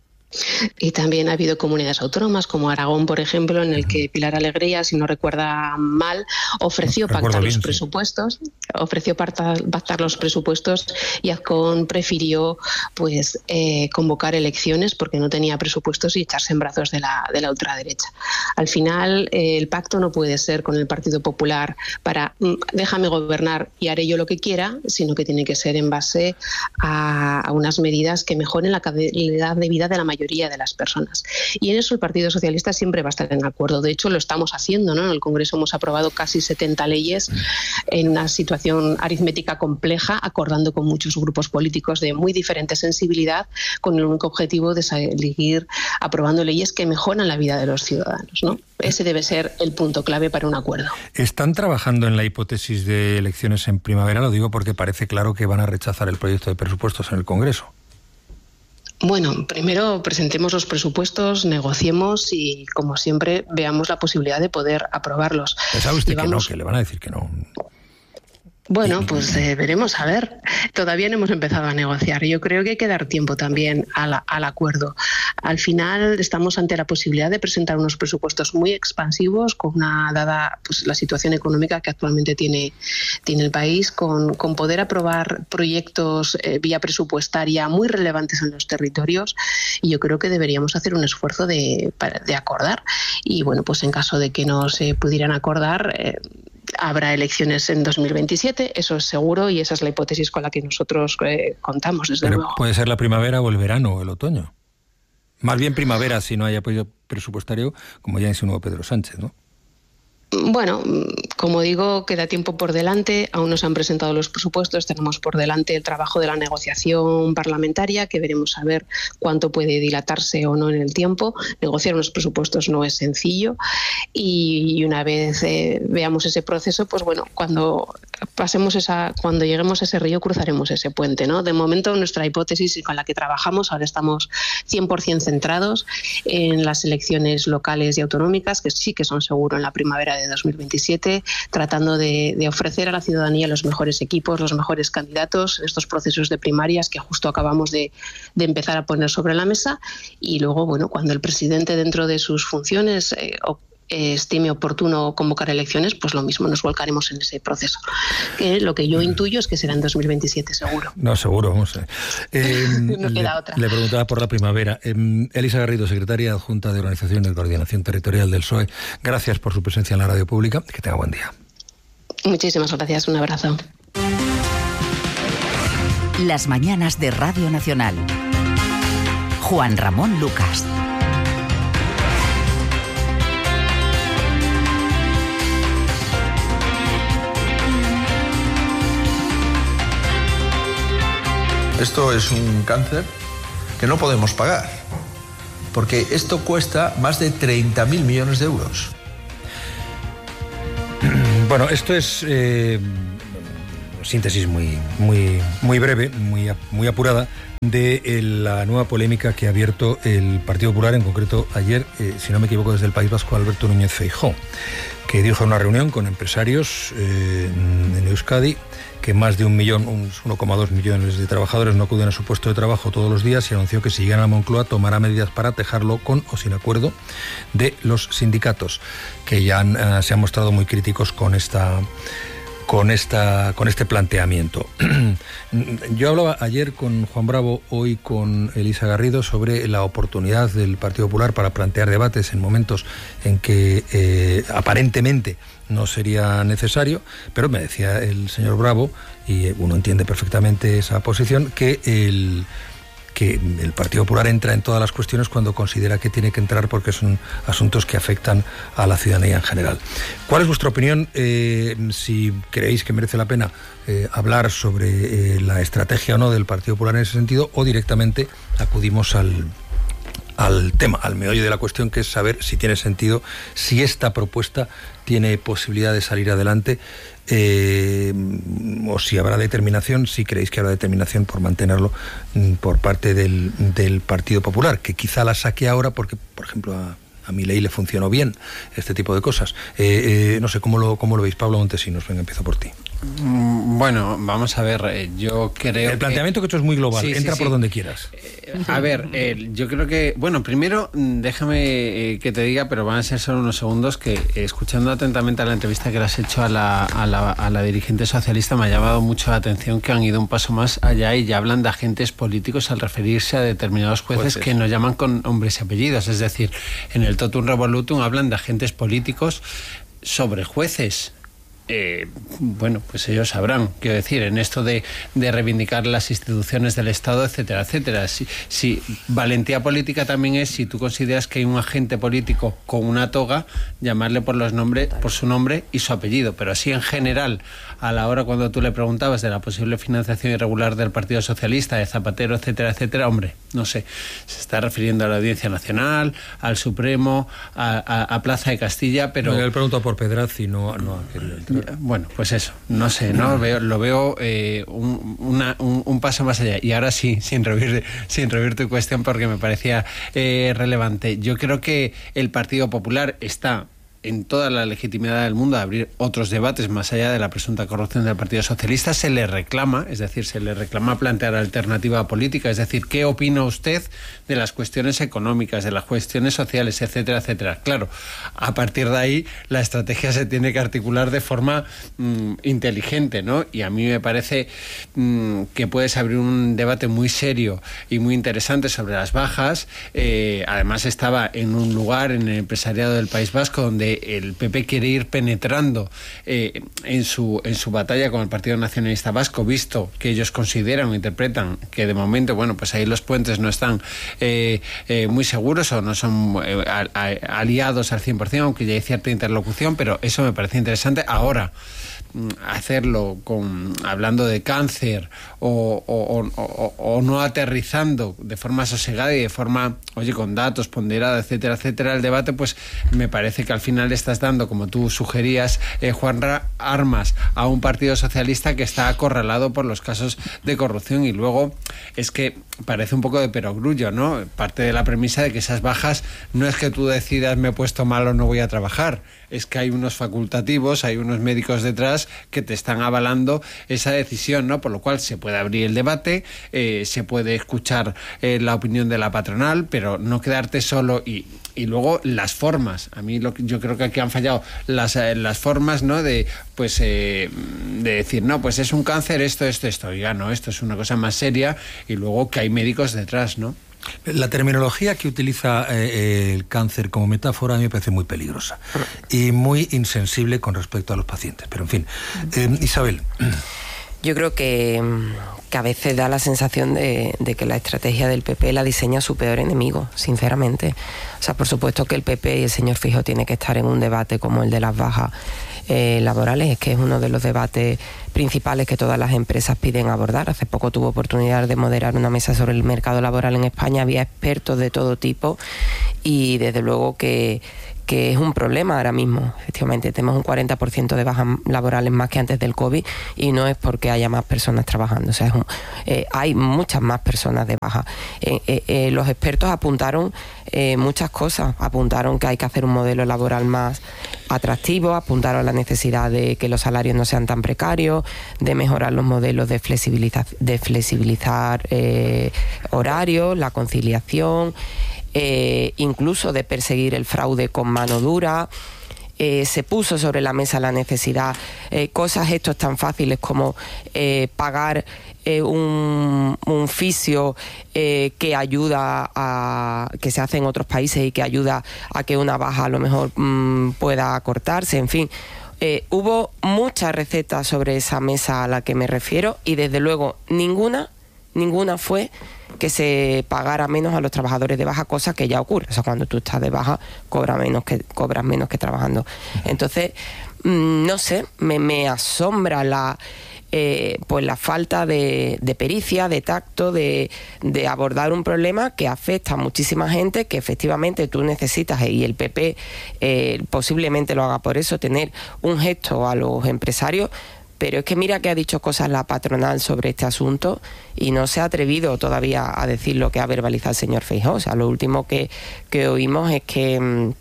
Y también ha habido comunidades autónomas como Aragón, por ejemplo, en el que Pilar Alegría, si no recuerda mal, ofreció no, pactar bien, los presupuestos, sí. ofreció pactar, pactar los presupuestos y Azcón prefirió pues eh, convocar elecciones porque no tenía presupuestos y echarse en brazos de la, de la ultraderecha. Al final, eh, el pacto no puede ser con el Partido Popular para mm, déjame gobernar y haré yo lo que quiera, sino que tiene que ser en base a, a unas medidas que mejoren la calidad de vida de la mayoría mayoría de las personas. Y en eso el Partido Socialista siempre va a estar en acuerdo. De hecho, lo estamos haciendo, ¿no? En el Congreso hemos aprobado casi setenta leyes en una situación aritmética compleja, acordando con muchos grupos políticos de muy diferente sensibilidad, con el único objetivo de seguir aprobando leyes que mejoran la vida de los ciudadanos, ¿no? Ese debe ser el punto clave para un acuerdo. ¿Están trabajando en la hipótesis de elecciones en primavera? Lo digo porque parece claro que van a rechazar el proyecto de presupuestos en el Congreso. Bueno, primero presentemos los presupuestos, negociemos y, como siempre, veamos la posibilidad de poder aprobarlos. ¿Sabe usted Llevamos... que no, que le van a decir que no? Bueno, pues eh, veremos, a ver. Todavía no hemos empezado a negociar. Yo creo que hay que dar tiempo también al, al acuerdo. Al final estamos ante la posibilidad de presentar unos presupuestos muy expansivos, con una dada pues, la situación económica que actualmente tiene, tiene el país, con, con poder aprobar proyectos eh, vía presupuestaria muy relevantes en los territorios, y yo creo que deberíamos hacer un esfuerzo de, de acordar. Y bueno, pues en caso de que no se pudieran acordar, eh, habrá elecciones en dos mil veintisiete, eso es seguro, y esa es la hipótesis con la que nosotros eh, contamos, desde Pero luego. Puede ser la primavera o el verano o el otoño. Más bien primavera si no hay apoyo presupuestario, como ya insinuó Pedro Sánchez, ¿no? Bueno, como digo, queda tiempo por delante, aún no se han presentado los presupuestos, tenemos por delante el trabajo de la negociación parlamentaria, que veremos a ver cuánto puede dilatarse o no en el tiempo. Negociar unos presupuestos no es sencillo, y una vez eh, veamos ese proceso, pues bueno, cuando pasemos esa, cuando lleguemos a ese río cruzaremos ese puente, ¿no? De momento nuestra hipótesis con la que trabajamos, ahora estamos cien por ciento centrados en las elecciones locales y autonómicas, que sí que son seguro en la primavera de dos mil veintisiete, tratando de, de ofrecer a la ciudadanía los mejores equipos, los mejores candidatos, estos procesos de primarias que justo acabamos de, de empezar a poner sobre la mesa, y luego, bueno, cuando el presidente, dentro de sus funciones, eh, estime oportuno convocar elecciones, pues lo mismo, nos volcaremos en ese proceso. Que lo que yo intuyo es que será en dos mil veintisiete, seguro. No, seguro, vamos a ver. Eh, no queda le, otra. Le preguntaba por la primavera. Eh, Elisa Garrido, secretaria adjunta de Organización de Coordinación Territorial del P S O E, gracias por su presencia en la radio pública. Que tenga buen día. Muchísimas gracias, un abrazo. Las mañanas de Radio Nacional. Juan Ramón Lucas. Esto es un cáncer que no podemos pagar. porque esto cuesta más de treinta mil millones de euros. Bueno, esto es eh, síntesis muy, muy, muy breve, muy, muy apurada de eh, la nueva polémica que ha abierto el Partido Popular, en concreto ayer, eh, si no me equivoco, desde el País Vasco, Alberto Núñez Feijóo, que dijo en una reunión con empresarios eh, en Euskadi que más de un millón, uno coma dos millones de trabajadores no acuden a su puesto de trabajo todos los días, y anunció que si llegan a Moncloa tomará medidas para tejarlo con o sin acuerdo de los sindicatos, que ya han, uh, se han mostrado muy críticos con esta con esta con este planteamiento. Yo hablaba ayer con Juan Bravo, hoy con Elisa Garrido, sobre la oportunidad del Partido Popular para plantear debates en momentos en que eh, aparentemente no sería necesario, pero me decía el señor Bravo, y uno entiende perfectamente esa posición, que el que el Partido Popular entra en todas las cuestiones cuando considera que tiene que entrar, porque son asuntos que afectan a la ciudadanía en general. ¿Cuál es vuestra opinión? Eh, si creéis que merece la pena eh, hablar sobre eh, la estrategia o no del Partido Popular en ese sentido, o directamente acudimos al, al tema, al meollo de la cuestión, que es saber si tiene sentido, si esta propuesta tiene posibilidad de salir adelante, eh, o si habrá determinación, si creéis que habrá determinación por mantenerlo mm, por parte del, del Partido Popular, que quizá la saque ahora porque, por ejemplo, a, a Milei le funcionó bien este tipo de cosas. Eh, eh, no sé, ¿cómo lo, cómo lo veis? Pablo Montesinos, venga, empiezo por ti. Bueno, vamos a ver, yo creo El planteamiento que, que he hecho es muy global, sí, entra sí, por sí. donde quieras. Eh, a ver, eh, yo creo que, bueno, primero déjame eh, que te diga, pero van a ser solo unos segundos, que eh, escuchando atentamente a la entrevista que le has hecho a la, a, la, a la dirigente socialista, me ha llamado mucho la atención que han ido un paso más allá y ya hablan de agentes políticos al referirse a determinados jueces, jueces. que nos llaman con nombres y apellidos. Es decir, en el Totum Revolutum hablan de agentes políticos sobre jueces. Eh, bueno, pues ellos sabrán, quiero decir, en esto de, de reivindicar las instituciones del Estado, etcétera, etcétera. Si, si valentía política también es, si tú consideras que hay un agente político con una toga, llamarle por los nombres, por su nombre y su apellido. Pero así en general, a la hora cuando tú le preguntabas de la posible financiación irregular del Partido Socialista, de Zapatero, etcétera, etcétera, hombre, no sé, se está refiriendo a la Audiencia Nacional, al Supremo, a, a, a Plaza de Castilla, pero... No, yo le pregunto por Pedraz y no, no a aquel... Bueno, pues eso, no sé, no veo, lo veo eh, un, una, un, un paso más allá. Y ahora sí, sin revivir, sin revivir tu cuestión, porque me parecía eh, relevante. Yo creo que el Partido Popular está en toda la legitimidad del mundo de abrir otros debates más allá de la presunta corrupción del Partido Socialista. Se le reclama, es decir, se le reclama plantear alternativa política, es decir, ¿qué opina usted de las cuestiones económicas, de las cuestiones sociales, etcétera, etcétera? Claro, a partir de ahí la estrategia se tiene que articular de forma mmm, inteligente, ¿no? Y a mí me parece mmm, que puedes abrir un debate muy serio y muy interesante sobre las bajas. Eh, además estaba en un lugar, en el empresariado del País Vasco, donde el P P quiere ir penetrando eh, en su en su batalla con el Partido Nacionalista Vasco, visto que ellos consideran o interpretan que de momento, bueno, pues ahí los puentes no están eh, eh, muy seguros o no son eh, a, a, aliados al cien por ciento, aunque ya hay cierta interlocución, pero eso me parece interesante. Ahora, hacerlo con hablando de cáncer o, o, o, o no aterrizando de forma sosegada y de forma, oye, con datos, ponderada, etcétera, etcétera, el debate, pues me parece que al final le estás dando, como tú sugerías, eh, Juanra, armas a un Partido Socialista que está acorralado por los casos de corrupción. Y luego es que parece un poco de perogrullo, ¿no? Parte de la premisa de que esas bajas no es que tú decidas me he puesto mal o no voy a trabajar, es que hay unos facultativos, hay unos médicos detrás que te están avalando esa decisión, ¿no? Por lo cual se puede abrir el debate, eh, se puede escuchar eh, la opinión de la patronal, pero no quedarte solo. Y, y luego las formas, a mí lo que yo creo que aquí han fallado las, eh, las formas, ¿no? De pues eh, de decir, no, pues es un cáncer, esto, esto, esto, oiga, no, esto es una cosa más seria, y luego que hay médicos detrás, ¿no? La terminología que utiliza eh, el cáncer como metáfora a mí me parece muy peligrosa y muy insensible con respecto a los pacientes. Pero en fin, eh, Isabel. Yo creo que, que a veces da la sensación de, de que la estrategia del P P la diseña su peor enemigo, sinceramente. O sea, por supuesto que el P P y el señor Feijóo tiene que estar en un debate como el de las bajas eh, laborales. Es que es uno de los debates principales que todas las empresas piden abordar. Hace poco tuve oportunidad de moderar una mesa sobre el mercado laboral en España. Había expertos de todo tipo y desde luego que que es un problema ahora mismo. Efectivamente, tenemos un cuarenta por ciento de bajas laborales más que antes del COVID y no es porque haya más personas trabajando. O sea, es un, eh, hay muchas más personas de baja. Eh, eh, eh, los expertos apuntaron eh, muchas cosas. Apuntaron que hay que hacer un modelo laboral más atractivo, apuntaron la necesidad de que los salarios no sean tan precarios, de mejorar los modelos de flexibilizar, de flexibilizar eh, horarios, la conciliación, Eh, incluso de perseguir el fraude con mano dura. Eh, se puso sobre la mesa la necesidad, eh, cosas estos tan fáciles como eh, pagar eh, un, un fisio eh, que ayuda a que se hace en otros países y que ayuda a que una baja a lo mejor mmm, pueda acortarse, en fin. Eh, hubo muchas recetas sobre esa mesa a la que me refiero y desde luego ninguna, ninguna fue que se pagara menos a los trabajadores de baja, cosa que ya ocurre. O sea, cuando tú estás de baja, cobras menos que, cobras menos que trabajando. Entonces, mmm, no sé, me, me asombra la eh, pues la falta de, de pericia, de tacto, de, de abordar un problema que afecta a muchísima gente, que efectivamente tú necesitas, y el P P eh, posiblemente lo haga por eso, tener un gesto a los empresarios. Pero es que mira que ha dicho cosas la patronal sobre este asunto y no se ha atrevido todavía a decir lo que ha verbalizado el señor Feijóo. O sea, lo último que, que oímos es que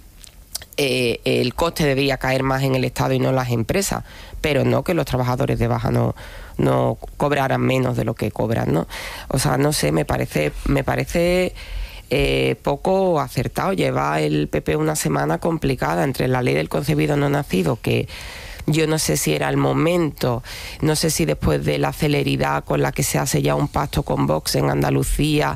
eh, el coste debería caer más en el Estado y no en las empresas, pero no que los trabajadores de baja no, no cobraran menos de lo que cobran, ¿no? O sea, no sé, me parece, me parece eh, poco acertado. Lleva el P P una semana complicada entre la ley del concebido no nacido, que yo no sé si era el momento, no sé si después de la celeridad con la que se hace ya un pacto con Vox en Andalucía,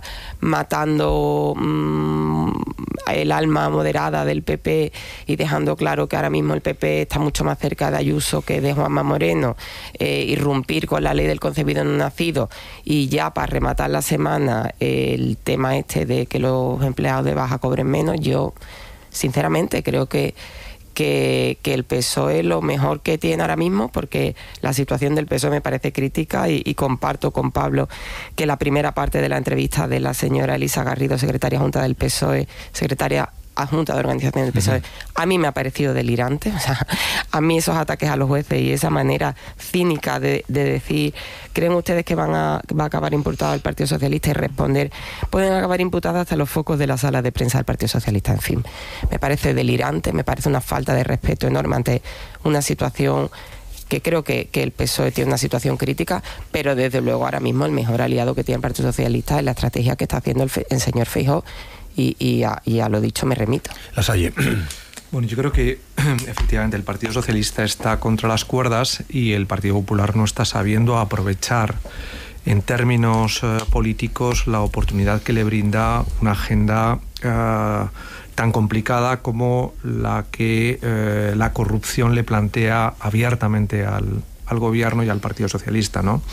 matando mmm, el alma moderada del P P y dejando claro que ahora mismo el P P está mucho más cerca de Ayuso que de Juanma Moreno, eh, irrumpir con la ley del concebido no nacido y ya para rematar la semana eh, el tema este de que los empleados de baja cobren menos. Yo sinceramente creo que Que, que el P S O E lo mejor que tiene ahora mismo, porque la situación del P S O E me parece crítica y, y comparto con Pablo que la primera parte de la entrevista de la señora Elisa Garrido, secretaria adjunta del P S O E, secretaria adjunta de organización del P S O E, a mí me ha parecido delirante. O sea, a mí esos ataques a los jueces y esa manera cínica de, de decir, ¿creen ustedes que van a, va a acabar imputado el Partido Socialista? Y responder, pueden acabar imputados hasta los focos de la sala de prensa del Partido Socialista. En fin, me parece delirante, me parece una falta de respeto enorme ante una situación que creo que, que el P S O E tiene una situación crítica, pero desde luego ahora mismo el mejor aliado que tiene el Partido Socialista es la estrategia que está haciendo el, fe, el señor Feijóo. Y, y, a, y a lo dicho me remito. Lasalle. Bueno, yo creo que efectivamente el Partido Socialista está contra las cuerdas y el Partido Popular no está sabiendo aprovechar en términos eh, políticos la oportunidad que le brinda una agenda eh, tan complicada como la que eh, la corrupción le plantea abiertamente al, al gobierno y al Partido Socialista, ¿no?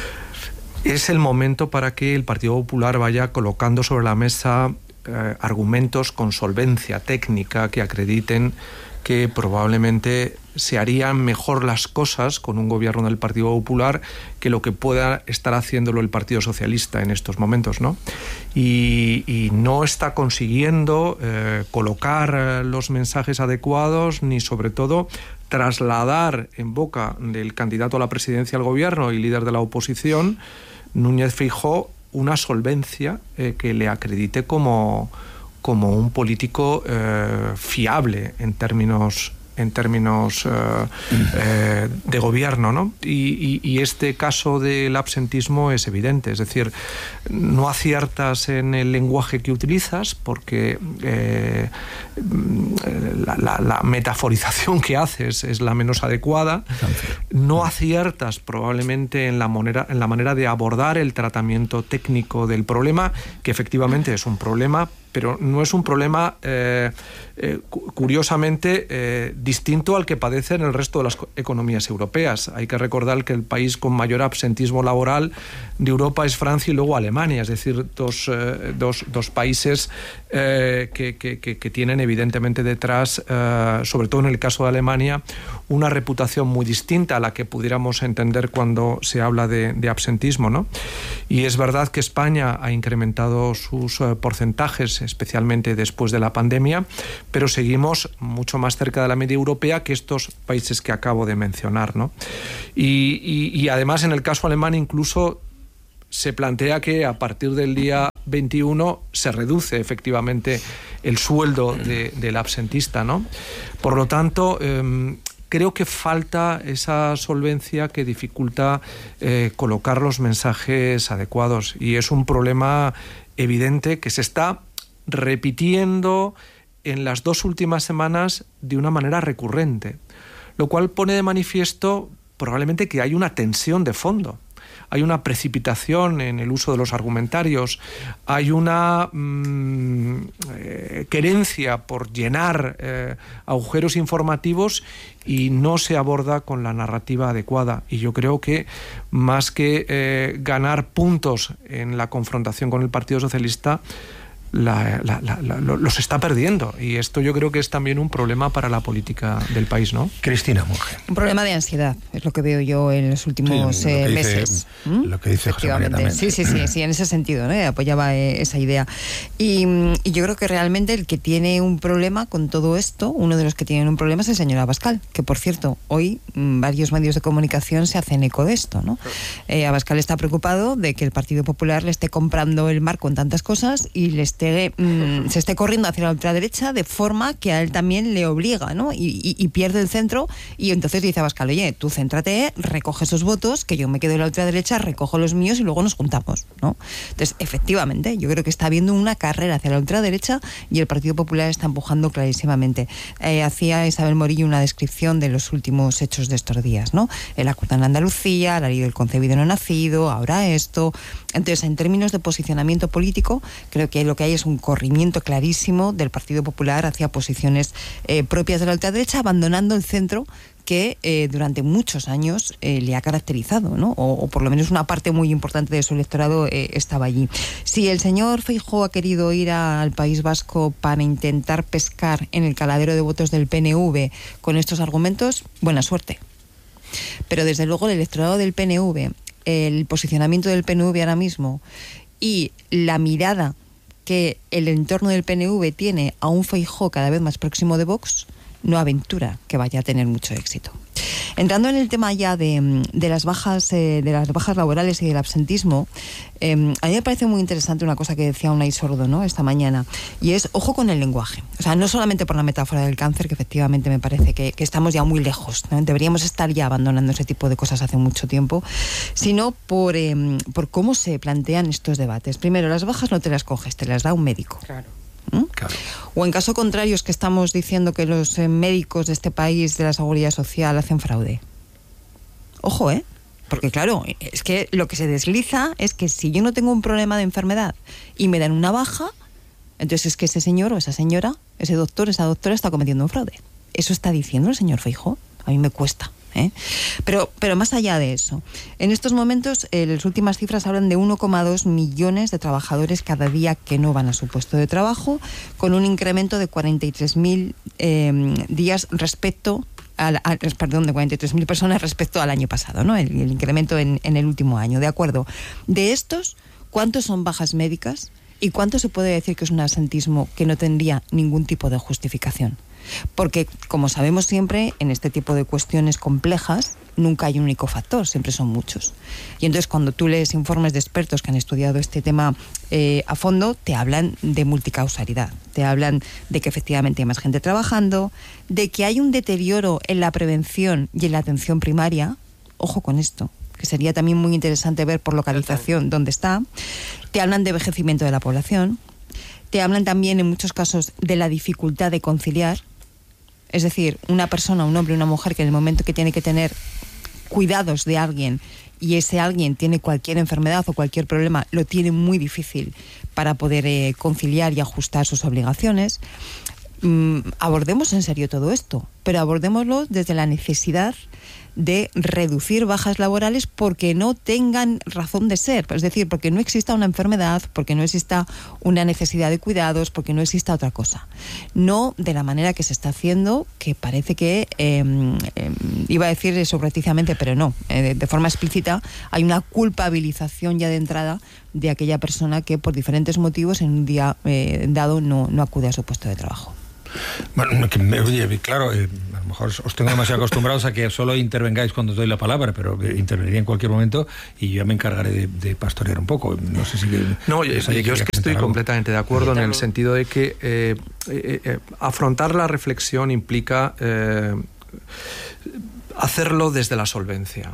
Es el momento para que el Partido Popular vaya colocando sobre la mesa Eh, argumentos con solvencia técnica que acrediten que probablemente se harían mejor las cosas con un gobierno del Partido Popular que lo que pueda estar haciéndolo el Partido Socialista en estos momentos, ¿no? Y, y no está consiguiendo eh, colocar eh, los mensajes adecuados ni sobre todo trasladar en boca del candidato a la presidencia del gobierno y líder de la oposición, Núñez Feijóo, una solvencia eh, que le acredite como, como un político eh, fiable en términos en términos eh, eh, de gobierno, ¿no? Y, y, y este caso del absentismo es evidente, es decir, no aciertas en el lenguaje que utilizas porque eh, la, la, la metaforización que haces es la menos adecuada, no aciertas probablemente en la manera, en la manera de abordar el tratamiento técnico del problema, que efectivamente es un problema pero no es un problema eh, eh, curiosamente eh, distinto al que padecen el resto de las economías europeas. Hay que recordar que el país con mayor absentismo laboral de Europa es Francia y luego Alemania, es decir, dos, eh, dos, dos países eh, que, que, que, que tienen evidentemente detrás, eh, sobre todo en el caso de Alemania, una reputación muy distinta a la que pudiéramos entender cuando se habla de, de absentismo, ¿no? Y es verdad que España ha incrementado sus eh, porcentajes, especialmente después de la pandemia, pero seguimos mucho más cerca de la media europea que estos países que acabo de mencionar, ¿no? Y, y, y además en el caso alemán incluso se plantea que a partir del día veintiuno se reduce efectivamente el sueldo de, del absentista, ¿no? Por lo tanto, eh, creo que falta esa solvencia que dificulta eh, colocar los mensajes adecuados, y es un problema evidente que se está repitiendo en las dos últimas semanas de una manera recurrente, lo cual pone de manifiesto probablemente que hay una tensión de fondo. Hay una precipitación en el uso de los argumentarios, hay una mmm, eh, querencia por llenar eh, agujeros informativos y no se aborda con la narrativa adecuada. Y yo creo que más que eh, ganar puntos en la confrontación con el Partido Socialista, La, la, la, la, los está perdiendo, y esto yo creo que es también un problema para la política del país, ¿no? Cristina Monge. Un problema de ansiedad, es lo que veo yo en los últimos sí, eh, dice, meses. Lo que dice José María también. Sí, sí, sí, sí, en ese sentido, ¿no? Apoyaba eh, esa idea. Y, y yo creo que realmente el que tiene un problema con todo esto, uno de los que tienen un problema es el señor Abascal, que por cierto, hoy mmm, varios medios de comunicación se hacen eco de esto, ¿no? Eh, Abascal está preocupado de que el Partido Popular le esté comprando el mar con tantas cosas y le esté Mmm, se esté corriendo hacia la ultraderecha de forma que a él también le obliga, ¿no? Y, y, y pierde el centro, y entonces dice Abascal, oye, tú céntrate, recoge esos votos, que yo me quedo en la ultraderecha, recojo los míos y luego nos juntamos, ¿no? Entonces, efectivamente, yo creo que está habiendo una carrera hacia la ultraderecha y el Partido Popular está empujando clarísimamente. Eh, hacía Isabel Morillo una descripción de los últimos hechos de estos días, ¿no? El acuerdo en Andalucía, la ley del concebido no nacido, ahora esto. Entonces, en términos de posicionamiento político, creo que lo que hay es un corrimiento clarísimo del Partido Popular hacia posiciones eh, propias de la ultraderecha, abandonando el centro que eh, durante muchos años eh, le ha caracterizado, ¿no? O, o por lo menos una parte muy importante de su electorado eh, estaba allí. Si el señor Feijóo ha querido ir a, al País Vasco para intentar pescar en el caladero de votos del P N V con estos argumentos, buena suerte. Pero desde luego el electorado del P N V, el posicionamiento del P N V ahora mismo y la mirada que el entorno del P N V tiene a un Feijóo cada vez más próximo de Vox, no aventura que vaya a tener mucho éxito. Entrando en el tema ya de, de las bajas eh, de las bajas laborales y del absentismo, eh, a mí me parece muy interesante una cosa que decía Unai Sordo, ¿no?, esta mañana, y es ojo con el lenguaje. O sea, no solamente por la metáfora del cáncer, que efectivamente me parece que, que estamos ya muy lejos, ¿no? Deberíamos estar ya abandonando ese tipo de cosas hace mucho tiempo, sino por, eh, por cómo se plantean estos debates. Primero, las bajas no te las coges, te las da un médico. Claro. ¿Mm? Claro. O en caso contrario es que estamos diciendo que los eh, médicos de este país de la Seguridad Social hacen fraude. Ojo, ¿eh? Porque claro, es que lo que se desliza es que si yo no tengo un problema de enfermedad y me dan una baja, entonces es que ese señor o esa señora, ese doctor, esa doctora está cometiendo un fraude. Eso está diciendo el señor Feijóo. A mí me cuesta. ¿Eh? Pero, pero más allá de eso, en estos momentos eh, las últimas cifras hablan de uno coma dos millones de trabajadores cada día que no van a su puesto de trabajo, con un incremento de cuarenta y tres mil eh, días respecto al, al, perdón, de cuarenta y tres mil personas respecto al año pasado, ¿no? El, el incremento en, en el último año, ¿de acuerdo? De estos, ¿cuántos son bajas médicas? ¿Y cuánto se puede decir que es un absentismo que no tendría ningún tipo de justificación? Porque, como sabemos siempre, en este tipo de cuestiones complejas nunca hay un único factor, siempre son muchos. Y entonces cuando tú lees informes de expertos que han estudiado este tema eh, a fondo, te hablan de multicausalidad, te hablan de que efectivamente hay más gente trabajando, de que hay un deterioro en la prevención y en la atención primaria. Ojo con esto, que sería también muy interesante ver por localización dónde está. Te hablan de envejecimiento de la población, te hablan también en muchos casos de la dificultad de conciliar. Es decir, una persona, un hombre, una mujer que en el momento que tiene que tener cuidados de alguien y ese alguien tiene cualquier enfermedad o cualquier problema, lo tiene muy difícil para poder eh, conciliar y ajustar sus obligaciones. Mm, abordemos en serio todo esto, pero abordémoslo desde la necesidad de reducir bajas laborales porque no tengan razón de ser, es decir, porque no exista una enfermedad, porque no exista una necesidad de cuidados, porque no exista otra cosa. No de la manera que se está haciendo, que parece que, eh, eh, iba a decir subrepticiamente, pero no, eh, de, de forma explícita, hay una culpabilización ya de entrada de aquella persona que por diferentes motivos en un día eh, dado no, no acude a su puesto de trabajo. Bueno, que me, oye, claro, eh, a lo mejor os tengo demasiado acostumbrados a que solo intervengáis cuando os doy la palabra, pero eh, interveniría en cualquier momento y yo ya me encargaré de, de pastorear un poco. No sé si... No, yo, yo, yo es que estoy algo. completamente de acuerdo en el sentido de que eh, eh, eh, afrontar la reflexión implica eh, hacerlo desde la solvencia.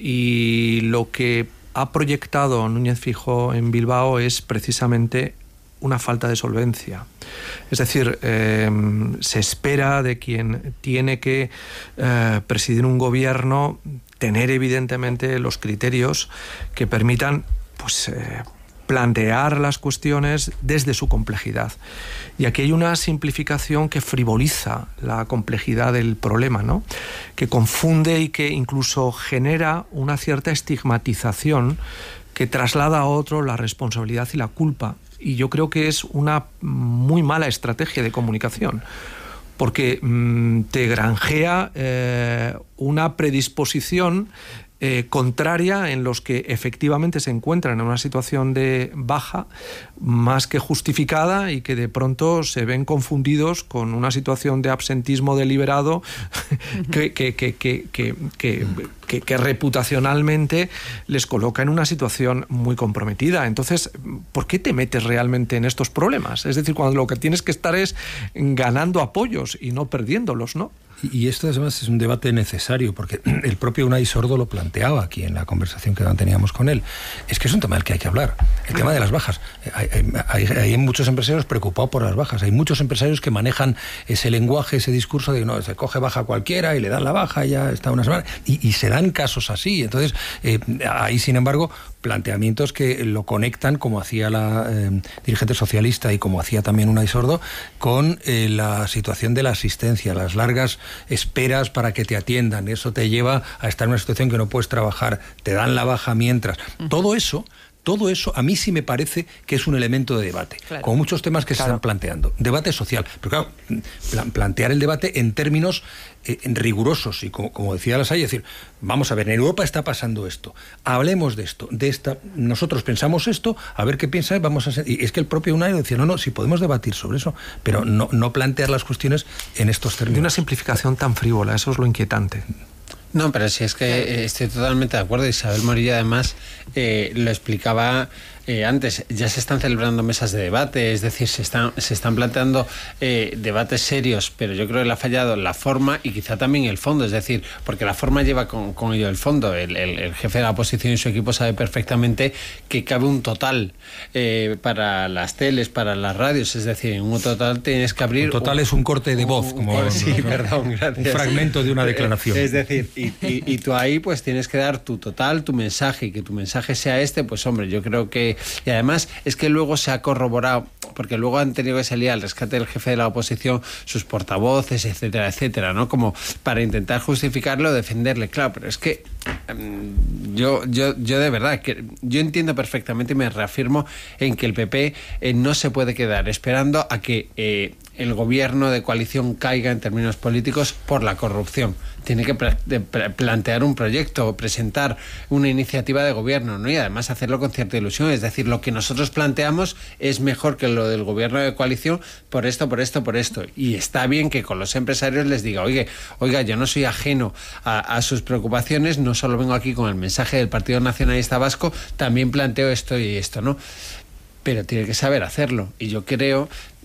Y lo que ha proyectado Núñez Feijóo en Bilbao es precisamente una falta de solvencia. Es decir, eh, se espera de quien tiene que eh, presidir un gobierno tener evidentemente los criterios que permitan pues, eh, plantear las cuestiones desde su complejidad. Y aquí hay una simplificación que frivoliza la complejidad del problema, ¿no? Que confunde y que incluso genera una cierta estigmatización que traslada a otro la responsabilidad y la culpa. Y yo creo que es una muy mala estrategia de comunicación, porque mmm, te granjea eh, una predisposición eh, contraria en los que efectivamente se encuentran en una situación de baja más que justificada y que de pronto se ven confundidos con una situación de absentismo deliberado que, que, que, que, que, que, que, que reputacionalmente les coloca en una situación muy comprometida. Entonces, ¿por qué te metes realmente en estos problemas? Es decir, cuando lo que tienes que estar es ganando apoyos y no perdiéndolos, ¿no? Y esto además es un debate necesario, porque el propio Unai Sordo lo planteaba aquí en la conversación que teníamos con él. Es que es un tema del que hay que hablar, el tema de las bajas. Hay, hay, hay muchos empresarios preocupados por las bajas, hay muchos empresarios que manejan ese lenguaje, ese discurso de no, se coge baja cualquiera y le dan la baja y ya está una semana, y, y se dan casos así. Entonces, eh, hay sin embargo planteamientos que lo conectan, como hacía la eh, dirigente socialista y como hacía también Unai Sordo, con eh, la situación de la asistencia, las largas esperas para que te atiendan. Eso te lleva a estar en una situación que no puedes trabajar, te dan la baja mientras. Uh-huh. Todo eso... Todo eso a mí sí me parece que es un elemento de debate, claro, como muchos temas que claro. se están planteando. Debate social, pero claro, plan, plantear el debate en términos eh, rigurosos y como, como decía Lasalle, decir, vamos a ver, en Europa está pasando esto, hablemos de esto, de esta, nosotros pensamos esto, a ver qué piensa, vamos a... Y es que el propio Unai decía, no, no, sí podemos debatir sobre eso, pero no, no plantear las cuestiones en estos términos. De una simplificación tan frívola, eso es lo inquietante. No, pero sí es que eh, estoy totalmente de acuerdo. Isabel Morillo además eh, lo explicaba eh, antes, ya se están celebrando mesas de debate, es decir, se están, se están planteando eh, debates serios, pero yo creo que le ha fallado la forma y quizá también el fondo, es decir, porque la forma lleva con, con ello el fondo. El, el, el jefe de la oposición y su equipo sabe perfectamente que cabe un total eh, para las teles, para las radios, es decir, en un total tienes que abrir... Un total un, es un corte de voz, un, como un, sí, no, perdón, gracias. Un fragmento de una declaración. Es decir, y, y, y tú ahí pues tienes que dar tu total, tu mensaje, y que tu mensaje sea este, pues hombre, yo creo que... Y además es que luego se ha corroborado, porque luego han tenido que salir al rescate del jefe de la oposición, sus portavoces, etcétera, etcétera, ¿no? Como para intentar justificarlo, defenderle, claro, pero es que um, yo, yo, yo de verdad, que yo entiendo perfectamente y me reafirmo en que el P P eh, no se puede quedar esperando a que eh, el gobierno de coalición caiga en términos políticos por la corrupción. Tiene que plantear un proyecto, presentar una iniciativa de gobierno, ¿no? Y además hacerlo con cierta ilusión. Es decir, lo que nosotros planteamos es mejor que lo del gobierno de coalición por esto, por esto, por esto. Y está bien que con los empresarios les diga, oye, oiga, yo no soy ajeno a, a sus preocupaciones, no solo vengo aquí con el mensaje del Partido Nacionalista Vasco, también planteo esto y esto, ¿no? Pero tiene que saber hacerlo. Y yo creo...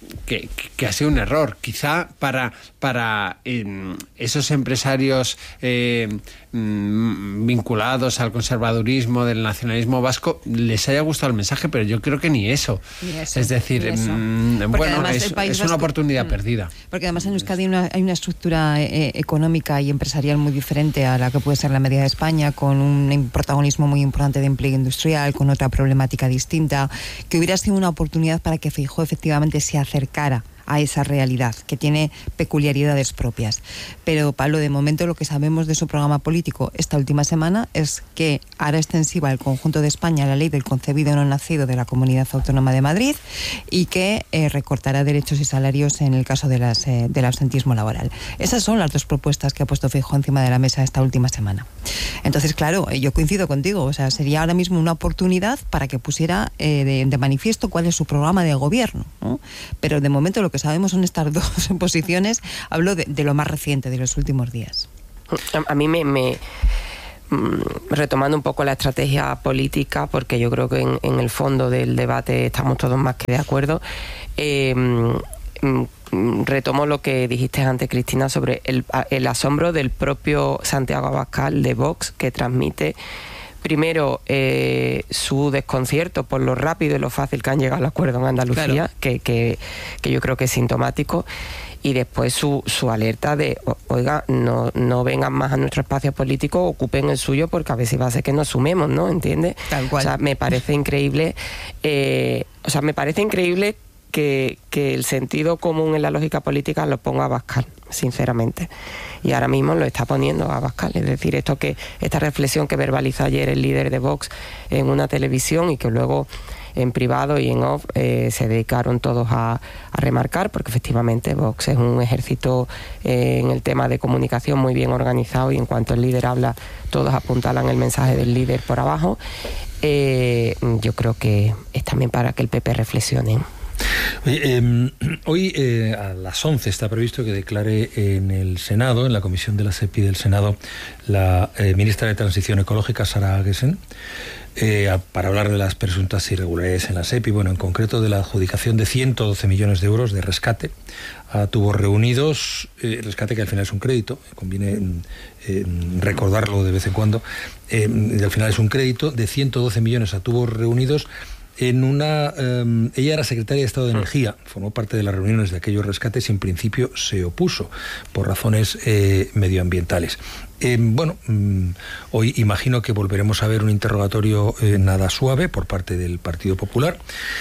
que, que ha sido un error. Quizá para, para eh, esos empresarios eh, vinculados al conservadurismo del nacionalismo vasco les haya gustado el mensaje, pero yo creo que ni eso. Ni eso es decir, mmm, bueno, es, es una oportunidad vasco, perdida. Porque además en Euskadi hay una, hay una estructura eh, económica y empresarial muy diferente a la que puede ser la media de España, con un protagonismo muy importante de empleo industrial, con otra problemática distinta, que hubiera sido una oportunidad para que Feijóo efectivamente se acercara a esa realidad, que tiene peculiaridades propias. Pero, Pablo, de momento lo que sabemos de su programa político esta última semana es que hará extensiva al conjunto de España la ley del concebido no nacido de la Comunidad Autónoma de Madrid y que eh, recortará derechos y salarios en el caso de las, eh, del absentismo laboral. Esas son las dos propuestas que ha puesto Feijóo encima de la mesa esta última semana. Entonces, claro, yo coincido contigo, o sea, sería ahora mismo una oportunidad para que pusiera eh, de, de manifiesto cuál es su programa de gobierno, ¿no? Pero de momento lo que sabemos son estas dos posiciones. Hablo de, de lo más reciente, de los últimos días. A, a mí me, me retomando un poco la estrategia política, porque yo creo que en, en el fondo del debate estamos todos más que de acuerdo. Eh, retomo lo que dijiste antes, Cristina, sobre el, el asombro del propio Santiago Abascal de Vox, que transmite primero eh, su desconcierto por lo rápido y lo fácil que han llegado al acuerdo en Andalucía, claro. que, que, que yo creo que es sintomático, y después su, su alerta de, oiga, no, no vengan más a nuestro espacio político, ocupen el suyo, porque a veces va a ser que nos sumemos, ¿no? ¿Entiendes? Tal cual. O sea, me parece increíble, eh, o sea, me parece increíble que, que el sentido común en la lógica política lo ponga Abascal, sinceramente. Y ahora mismo lo está poniendo Abascal. Es decir, esto que esta reflexión que verbalizó ayer el líder de Vox en una televisión y que luego en privado y en off eh, se dedicaron todos a, a remarcar, porque efectivamente Vox es un ejército eh, en el tema de comunicación muy bien organizado, y en cuanto el líder habla, todos apuntalan el mensaje del líder por abajo. Eh, yo creo que es también para que el P P reflexione. Oye, eh, hoy eh, a las once está previsto que declare en el Senado, en la comisión de la SEPI del Senado, la eh, ministra de Transición Ecológica, Sara Agesen, eh, para hablar de las presuntas irregularidades en la SEPI, bueno, en concreto de la adjudicación de ciento doce millones de euros de rescate a tubos reunidos, eh, rescate que al final es un crédito, conviene eh, recordarlo de vez en cuando, eh, al final es un crédito de ciento doce millones a tubos reunidos. En una, eh, ella era secretaria de Estado de Energía, formó parte de las reuniones de aquellos rescates y en principio se opuso por razones eh, medioambientales. Eh, bueno, mm, hoy imagino que volveremos a ver un interrogatorio eh, nada suave por parte del Partido Popular,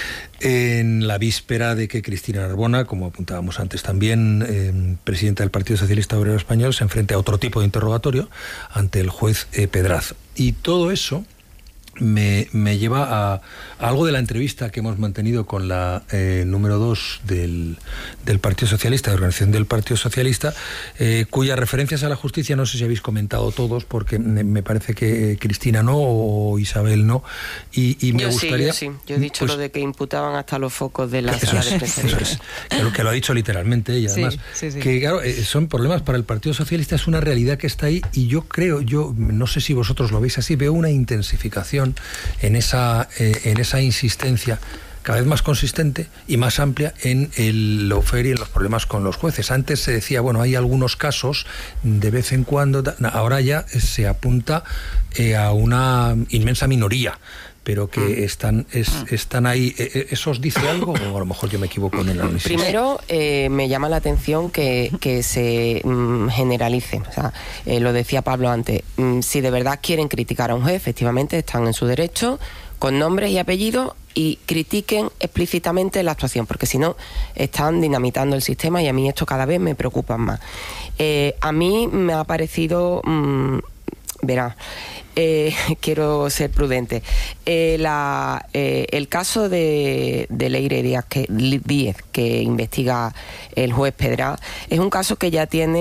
en la víspera de que Cristina Narbona, como apuntábamos antes también, eh, presidenta del Partido Socialista Obrero Español, se enfrente a otro tipo de interrogatorio ante el juez eh, Pedraza. Y todo eso Me, me lleva a, a algo de la entrevista que hemos mantenido con la eh, número dos del, del Partido Socialista, de organización del Partido Socialista, eh, cuyas referencias a la justicia no sé si habéis comentado todos, porque me, me parece que eh, Cristina no o Isabel no, y, y me yo gustaría... Sí, yo sí, yo he dicho pues, lo de que imputaban hasta los focos de la eso sala es, de prensa. Eso es, que, lo, que lo ha dicho literalmente ella, además, sí, sí, sí. que claro, eh, son problemas para el Partido Socialista, es una realidad que está ahí, y yo creo, yo no sé si vosotros lo veis así, veo una intensificación en esa, eh, en esa insistencia cada vez más consistente y más amplia en el lawfare y en los problemas con los jueces. Antes se decía, bueno, hay algunos casos de vez en cuando, ahora ya se apunta eh, a una inmensa minoría, pero que mm. están es, están ahí. ¿Eso os dice algo o a lo mejor yo me equivoco en el análisis? Primero, eh, me llama la atención que, que se mm, generalice. O sea, eh, lo decía Pablo antes, mm, si de verdad quieren criticar a un juez, efectivamente están en su derecho, con nombres y apellidos, y critiquen explícitamente la actuación, porque si no están dinamitando el sistema, y a mí esto cada vez me preocupa más. Eh, a mí me ha parecido... Mmm, verá, eh, quiero ser prudente. Eh, la, eh, el caso de, de Leire Díaz que, Díez, que investiga el juez Pedra, es un caso que ya tiene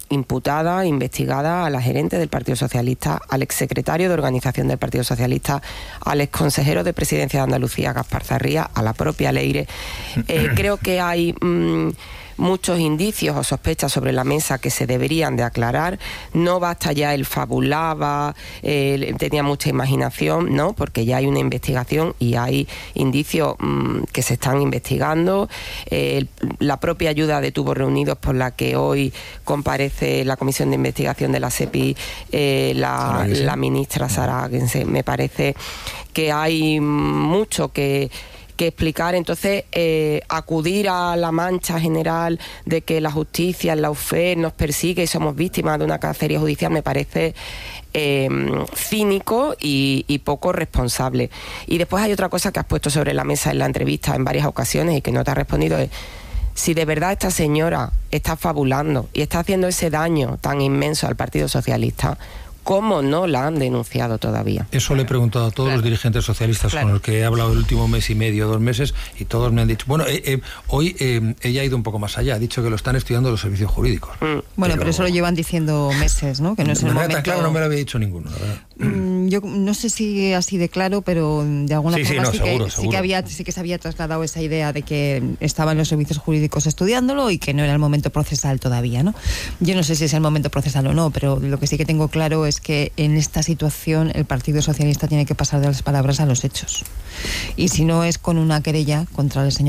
imputada, investigada a la gerente del Partido Socialista, al exsecretario de organización del Partido Socialista, al exconsejero de Presidencia de Andalucía, Gaspar Zarría, a la propia Leire. Eh, creo que hay mmm, muchos indicios o sospechas sobre la mesa que se deberían de aclarar. No basta ya el fabulaba, eh, tenía mucha imaginación, ¿no? Porque ya hay una investigación y hay indicios mmm, que se están investigando. Eh, la propia ayuda de Tubos Reunidos, por la que hoy comparece la Comisión de Investigación de la SEPI, eh, la, la ministra Sara Aguense, me parece que hay mucho que que explicar. Entonces, eh, acudir a la mancha general de que la justicia, el lawfare nos persigue y somos víctimas de una cacería judicial me parece eh, cínico y, y poco responsable. Y después hay otra cosa que has puesto sobre la mesa en la entrevista en varias ocasiones y que no te ha respondido, es si de verdad esta señora está fabulando y está haciendo ese daño tan inmenso al Partido Socialista, ¿cómo no la han denunciado todavía? Eso le he preguntado a todos claro. los dirigentes socialistas claro. con los que he hablado el último mes y medio, dos meses, y todos me han dicho... Bueno, eh, eh, hoy eh, ella ha ido un poco más allá, ha dicho que lo están estudiando los servicios jurídicos. Mm. Bueno, pero... pero eso lo llevan diciendo meses, ¿no? Que no es el momento... Tan claro no me lo había dicho ninguno, la verdad. Mm, yo no sé si así de claro, pero de alguna sí, forma sí, no, sí, seguro, que, seguro. sí que había, sí que se había trasladado esa idea de que estaban los servicios jurídicos estudiándolo y que no era el momento procesal todavía, ¿no? Yo no sé si es el momento procesal o no, pero lo que sí que tengo claro es que en esta situación el Partido Socialista tiene que pasar de las palabras a los hechos. Y si no es con una querella contra el señor